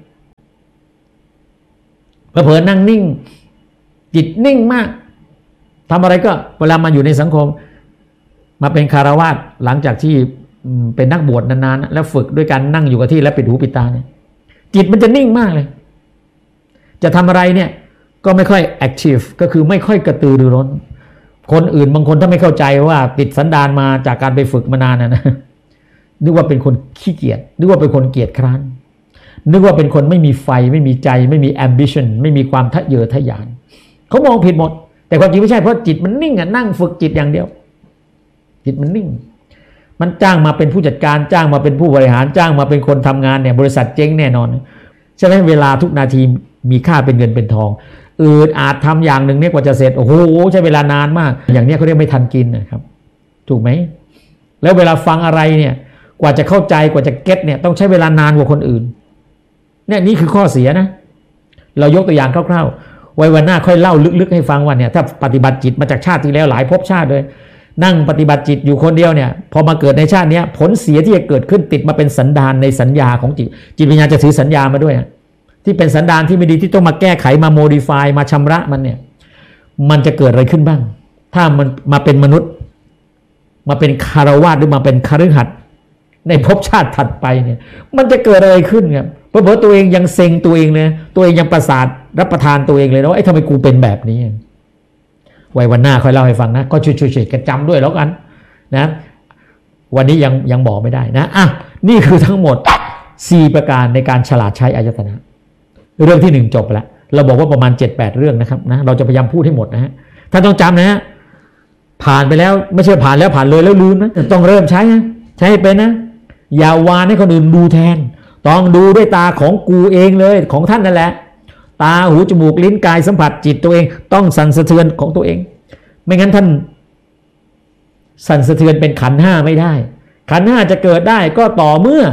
เผลอๆนั่งนิ่งจิตนิ่งมากทำอะไรก็เวลามาอยู่ในสังคมมาเป็นคฤหัสถ์หลังจากที่เป็นนักบวชนานๆแล้วฝึกด้วยการนั่งอยู่กับที่และปิดหูปิดตาเนี่ยจิตมันจะนิ่งมากเลยจะทำอะไรเนี่ยก็ไม่ค่อยแอคทีฟก็คือไม่ค่อยกระตือรือร้นคนอื่นบางคนถ้าไม่เข้าใจว่าติดสันดานมาจากการไปฝึกมานานนะนะนึกว่าเป็นคนขี้เกียจนึกว่าเป็นคนเกียจคร้านนึกว่าเป็นคนไม่มีไฟไม่มีใจไม่มี ambition ไม่มีความทะเยอทะยานเขามองผิดหมดแต่ความจริงไม่ใช่เพราะจิตมันนิ่งอ่ะนั่งฝึกจิตอย่างเดียวจิตมันนิ่งมันจ้างมาเป็นผู้จัดการจ้างมาเป็นผู้บริหารจ้างมาเป็นคนทำงานเนี่ยบริษัทเจ๊งแน่นอนใช่ไหมเวลาทุกนาทีมีค่าเป็นเงินเป็นทองอืดอาจทำอย่างหนึ่งเนี่ยกว่าจะเสร็จโอ้โหใช้เวลานานมากอย่างนี้เขาเรียกไม่ทันกินนะครับถูกไหมแล้วเวลาฟังอะไรเนี่ยกว่าจะเข้าใจกว่าจะเก็ตเนี่ยต้องใช้เวลานานกว่าคนอื่นเนี่ยนี่คือข้อเสียนะเรายกตัวอย่างคร่าวๆไว้วันหน้าค่อยเล่าลึกๆให้ฟังว่าเนี่ยถ้าปฏิบัติจิตมาจากชาติที่แล้วหลายภพชาติเลยนั่งปฏิบัติจิตอยู่คนเดียวเนี่ยพอมาเกิดในชาตินี้ผลเสียที่จะเกิดขึ้นติดมาเป็นสันดานในสัญญาของจิตจิตวิญญาณจะถือสัญญามาด้วยที่เป็นสันดานที่ไม่ดีที่ต้องมาแก้ไขมาโมดิฟายมาชำระมันเนี่ยมันจะเกิดอะไรขึ้นบ้างถ้ามันมาเป็นมนุษย์มาเป็นคฤหัสถ์หรือมาเป็นคฤหัสถ์ในภพชาติถัดไปเนี่ยมันจะเกิดอะไรขึ้นครับเพราะตัวเองยังเซ็งตัวเองเลยตัวเองยังประสาทรับประทานตัวเองเลยนะว่าไอ้ทำไมกูเป็นแบบนี้ไว้วันหน้าค่อยเล่าให้ฟังนะก็ช่วยๆกันจำด้วยแล้วกันนะวันนี้ยังยังบอกไม่ได้นะอ่ะนี่คือทั้งหมดสี่ประการในการฉลาดใช้อายตนะเรื่องที่หนึ่งจบแล้วเราบอกว่าประมาณ เจ็ดแปด เรื่องนะครับนะเราจะพยายามพูดให้หมดนะฮะท่านต้องจำนะฮะผ่านไปแล้วไม่ใช่ผ่านแล้วผ่านเลยแล้วลืมนะต้องเริ่มใช้นะใช้เป็นนะอย่าวานให้คนอื่นดูแทนต้องดูด้วยตาของกูเองเลยของท่านนั่นแหละตาหูจมูกลิ้นกายสัมผัสจิตตัวเองต้องสั่นสะเทือนของตัวเองไม่งั้นท่านสั่นสะเทือนเป็นขันธ์ห้าไม่ได้ขันธ์ห้าจะเกิดได้ก็ต่อเมื่อ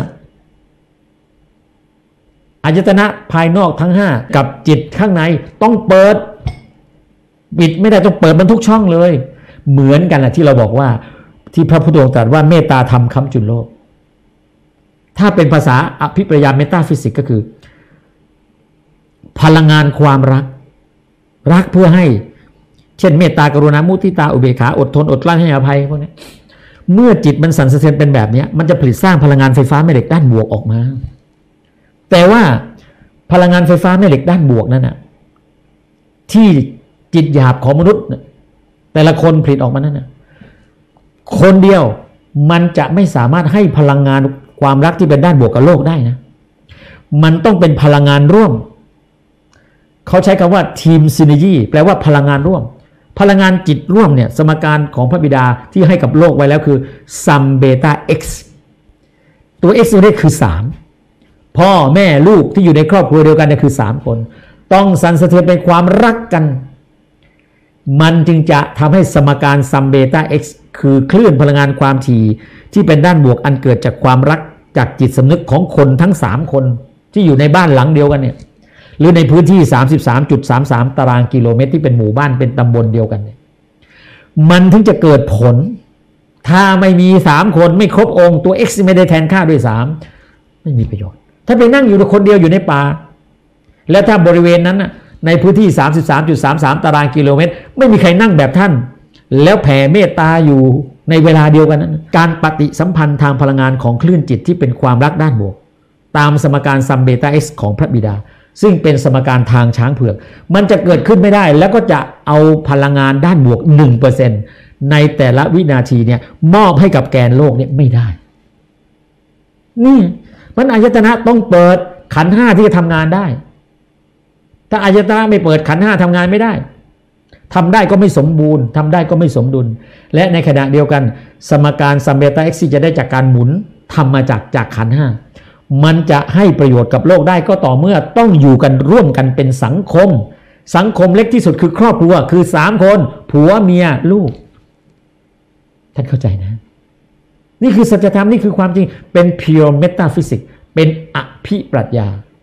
อายตนะภายนอกทั้งห้ากับจิตข้างในต้องเปิดปิดไม่ได้ต้องเปิดมันทุกช่องเลยเหมือนกันแหละที่เราบอกว่าที่พระพุทธองค์ตรัสว่าเมตตาธรรมค้ำจุนโลกถ้าเป็นภาษาอภิปรายเมตาฟิสิกส์ก็คือพลังงานความรักรักเพื่อให้เช่นเมตตากรุณามุทิตาอุเบกขาอดทนอดกลั้นให้อภัยพวกนี้เมื่อจิตมันสั่นสะเทือนเป็นแบบนี้มันจะผลิตสร้างพลังงานไฟฟ้าแม่เหล็กด้านบวกออกมาแต่ว่าพลังงานไฟฟ้าแม่เหล็กด้านบวกนั้นน่ะที่จิตหยาบของมนุษย์แต่ละคนผลิตออกมานั้นน่ะคนเดียวมันจะไม่สามารถให้พลังงานความรักที่เป็นด้านบวกกับโลกได้นะมันต้องเป็นพลังงานร่วมเขาใช้คำว่าทีมซินเนจีแปลว่าพลังงานร่วมพลังงานจิตร่วมเนี่ยสมการของพระบิดาที่ให้กับโลกไว้แล้วคือซัมเบต้า x ตัว x ตัวนี้คือสามพ่อแม่ลูกที่อยู่ในครอบครัวเดียวกันเนี่ยคือสามคนต้องสั่นสะเทือนเป็นความรักกันมันจึงจะทำให้สมการซัมเบต้า x คือคลื่นพลังงานความถี่ที่เป็นด้านบวกอันเกิดจากความรักจากจิตสำนึกของคนทั้งสามคนที่อยู่ในบ้านหลังเดียวกันเนี่ยหรือในพื้นที่ สามสิบสามจุดสามสาม ตารางกิโลเมตรที่เป็นหมู่บ้านเป็นตำบลเดียวกันเนี่ยมันถึงจะเกิดผลถ้าไม่มีสามคนไม่ครบองค์ตัว x ไม่ได้แทนค่าด้วยสามไม่มีประโยชน์ถ้าไปนั่งอยู่คนเดียวอยู่ในป่าแล้วถ้าบริเวณนั้นในพื้นที่ สามสิบสามจุดสามสาม ตารางกิโลเมตรไม่มีใครนั่งแบบท่านแล้วแผ่เมตตาอยู่ในเวลาเดียวกันนั้นการปฏิสัมพันธ์ทางพลังงานของคลื่นจิตที่เป็นความรักด้านบวกตามสมการซัมเบต้า x ของพระบิดาซึ่งเป็นสมการทางช้างเผือกมันจะเกิดขึ้นไม่ได้แล้วก็จะเอาพลังงานด้านบวก หนึ่งเปอร์เซ็นต์ ในแต่ละวินาทีเนี่ยมอบให้กับแกนโลกเนี่ยไม่ได้นี่มันอายตนะต้องเปิดขันธ์ห้าที่จะทำงานได้ถ้าอายตนะไม่เปิดขันธ์ห้าทำงานไม่ได้ทำได้ก็ไม่สมบูรณ์ทำได้ก็ไม่สมดุลและในขณะเดียวกันสมการซัมเบต้า x จะได้จากการหมุนทำมาจากจากขันธ์ห้ามันจะให้ประโยชน์กับโลกได้ก็ต่อเมื่อต้องอยู่กันร่วมกันเป็นสังคมสังคมเล็กที่สุดคือครอบครัวคือสามคนผัวเมียลูกท่านเข้าใจนะนี่คือสัจธรรมนี่คือความจริงเป็น pure metaphysics เป็นอภิปรัชญา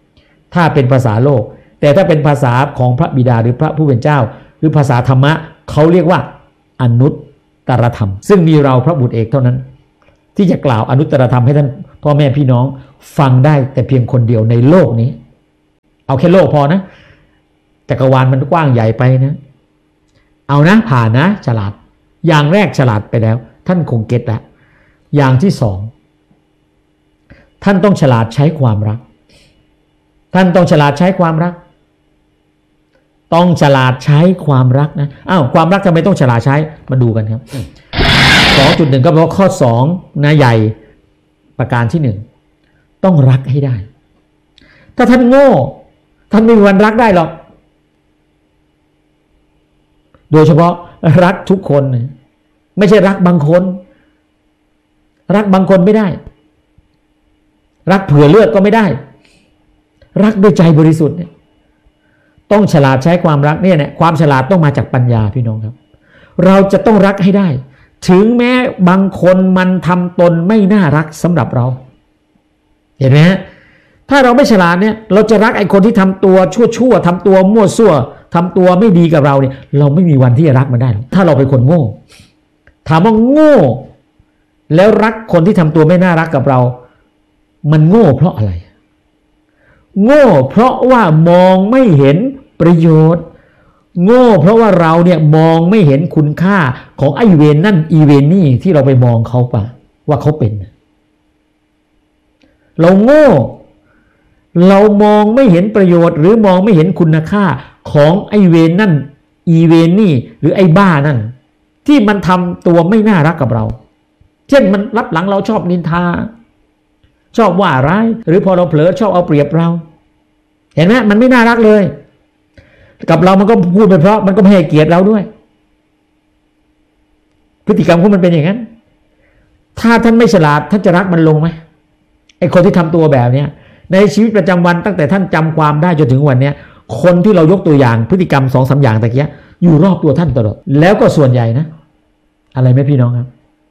ถ้าเป็นภาษาโลกแต่ถ้าเป็นภาษาของพระบิดาหรือพระผู้เป็นเจ้าหรือภาษาธรรมะเขาเรียกว่าอนุตตรธรรมซึ่งมีเราพระบุตรเอกเท่านั้นที่จะกล่าวอนุตตรธรรมให้ท่านพ่อแม่พี่น้องฟังได้แต่เพียงคนเดียวในโลกนี้เอาแค่โลกพอนะจักรวาลมันกว้างใหญ่ไปนะเอานะผ่านนะฉลาดอย่างแรกฉลาดไปแล้วท่านคงเก็ตแล้วอย่างที่สองท่านต้องฉลาดใช้ความรักท่านต้องฉลาดใช้ความรักต้องฉลาดใช้ความรักนะอ้าวความรักทำไมต้องฉลาดใช้มาดูกันครับ สองจุดหนึ่ง ก็แปลว่าข้อสองนะใหญ่ประการที่หนึ่งต้องรักให้ได้ถ้าท่านโง่ท่านไม่มีวันรักได้หรอกโดยเฉพาะรักทุกคนไม่ใช่รักบางคนรักบางคนไม่ได้รักเผื่อเลือดก็ไม่ได้รักด้วยใจบริสุทธิ์เนี่ยต้องฉลาดใช้ความรักเนี่ยเนี่ยความฉลาดต้องมาจากปัญญาพี่น้องครับเราจะต้องรักให้ได้ถึงแม้บางคนมันทำตนไม่น่ารักสำหรับเราเห็นไหมฮะถ้าเราไม่ฉลาดเนี่ยเราจะรักไอ้คนที่ทำตัวชั่วๆทำตัวมั่วซั่วทำตัวไม่ดีกับเราเนี่ยเราไม่มีวันที่จะรักมันได้หรอกถ้าเราเป็นคนโง่ถามว่าโง่แล้วรักคนที่ทำตัวไม่น่ารักกับเรามันโง่เพราะอะไรโง่เพราะว่ามองไม่เห็นประโยชน์โง่เพราะว่าเราเนี่ยมองไม่เห็นคุณค่าของไอเวนนั่นอีเวนนี่ที่เราไปมองเขาป่ะว่าเขาเป็นเราโง่เรามองไม่เห็นประโยชน์หรือมองไม่เห็นคุณค่าของไอเวนนั่นอีเวนนี่หรือไอ้บ้านั่นที่มันทำตัวไม่น่ารักกับเราเช่นมันรับหลังเราชอบนินทาชอบว่าร้ายหรือพอเราเผลอชอบเอาเปรียบเราเห็นไหมมันไม่น่ารักเลยกับเรามันก็พูดไปเพราะมันก็ไม่ให้เกียรติเราด้วยพฤติกรรมของมันเป็นอย่างนั้นถ้าท่านไม่ฉลาดท่านจะรักมันลงไหมไอ้คนที่ทำตัวแบบนี้ในชีวิตประจำวันตั้งแต่ท่านจำความได้จนถึงวันนี้คนที่เรายกตัวอย่างพฤติกรรมสองสามอย่างตะเกียอยู่รอบตัวท่านตลอดแล้วก็ส่วนใหญ่นะอะไรไหมพี่น้องครับ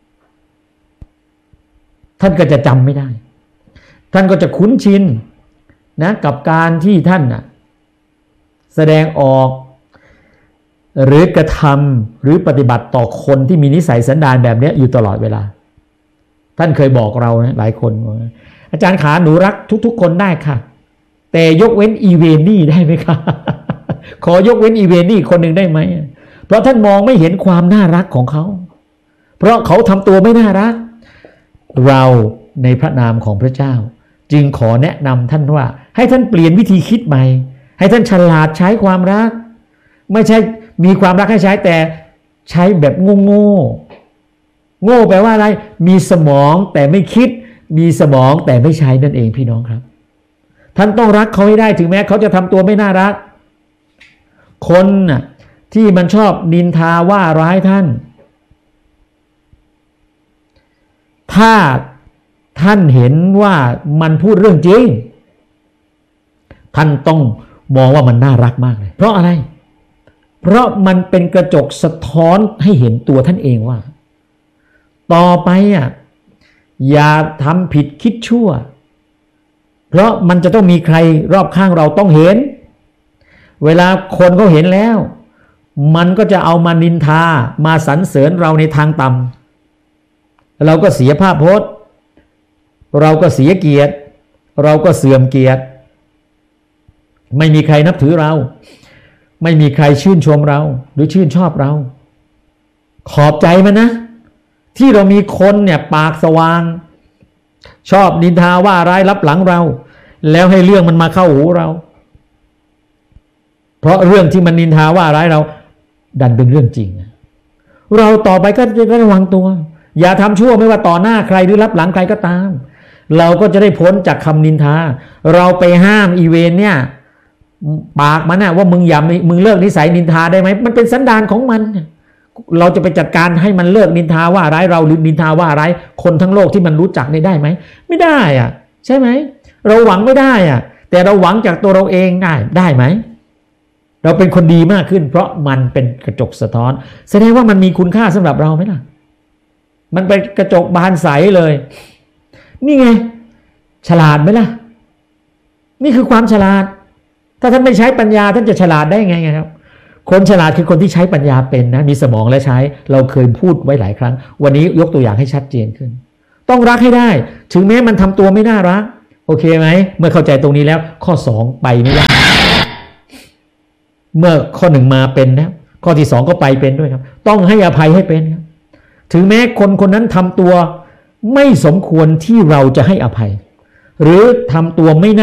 ท่านก็จะจำไม่ได้ท่านก็จะคุ้นชินนะกับการที่ท่านนะแสดงออกหรือกระทำหรือปฏิบัติต่อคนที่มีนิสัยสันดานแบบนี้อยู่ตลอดเวลาท่านเคยบอกเรานะหลายคนอาจารย์ขาหนูรักทุกๆคนได้ค่ะแต่ยกเว้นอีเวนนี่ได้ไหมคะขอยกเว้นอีเวนนี่คนหนึ่งได้ไหมเพราะท่านมองไม่เห็นความน่ารักของเขาเพราะเขาทำตัวไม่น่ารักเราในพระนามของพระเจ้าจึงขอแนะนำท่านว่าให้ท่านเปลี่ยนวิธีคิดใหม่ให้ท่านฉลาดใช้ความรักไม่ใช่มีความรักให้ใช้แต่ใช้แบบโง่โง่โง่แปลว่าอะไรมีสมองแต่ไม่คิดมีสมองแต่ไม่ใช้นั่นเองพี่น้องครับท่านต้องรักเขาให้ได้ถึงแม้เขาจะทำตัวไม่น่ารักคนน่ะที่มันชอบนินทาว่าร้ายท่านถ้าท่านเห็นว่ามันพูดเรื่องจริงท่านต้องมองว่ามันน่ารักมากเลยเพราะอะไรเพราะมันเป็นกระจกสะท้อนให้เห็นตัวท่านเองว่าต่อไปอ่ะอย่าทำผิดคิดชั่วเพราะมันจะต้องมีใครรอบข้างเราต้องเห็นเวลาคนเขาเห็นแล้วมันก็จะเอามานินทามาสรรเสริญเราในทางต่ำเราก็เสียภาพพจน์เราก็เสียเกียรติเราก็เสื่อมเกียรติไม่มีใครนับถือเราไม่มีใครชื่นชมเราหรือชื่นชอบเราขอบใจมันนะที่เรามีคนเนี่ยปากสว่างชอบนินทาว่าร้ายรับหลังเราแล้วให้เรื่องมันมาเข้าหูเราเพราะเรื่องที่มันนินทาว่าร้ายเราดันเป็นเรื่องจริงเราต่อไปก็จะระวังตัวอย่าทำชั่วไม่ว่าต่อหน้าใครหรือรับหลังใครก็ตามเราก็จะได้พ้นจากคำนินทาเราไปห้ามอีเวนเนี่ยปากมันนะว่ามึงอย่ามึงเลิกนิสัยนินทาได้ไหมมันเป็นสันดานของมันเราจะไปจัดการให้มันเลิกนินทาว่าร้ายเราหรือนินทาว่าร้ายคนทั้งโลกที่มันรู้จักได้ไหมไม่ได้อ่ะใช่ไหมเราหวังไม่ได้อ่ะแต่เราหวังจากตัวเราเองได้ได้ไหมเราเป็นคนดีมากขึ้นเพราะมันเป็นกระจกสะท้อนแสดงว่ามันมีคุณค่าสำหรับเราไหมล่ะมันเป็นกระจกบานใสเลยนี่ไงฉลาดไหมล่ะนี่คือความฉลาดถ้าท่านไม่ใช้ปัญญาท่านจะฉลาดได้ไงครับคนฉลาดคือคนที่ใช้ปัญญาเป็นนะมีสมองและใช้เราเคยพูดไว้หลายครั้งวันนี้ยกตัวอย่างให้ชัดเจนขึ้นต้องรักให้ได้ถึงแม้มันทำตัวไม่น่ารักโอเคไหมเมื่อเข้าใจตรงนี้แล้วข้อสองไปไม่ได้เมื่อข้อหนึ่งมาเป็นนะข้อที่สองก็ไปเป็นด้วยครับต้องให้อภัยให้เป็นครับถึงแม้คนคนนั้นทำตัวไม่สมควรที่เราจะให้อภัยหรือทำตัวไม่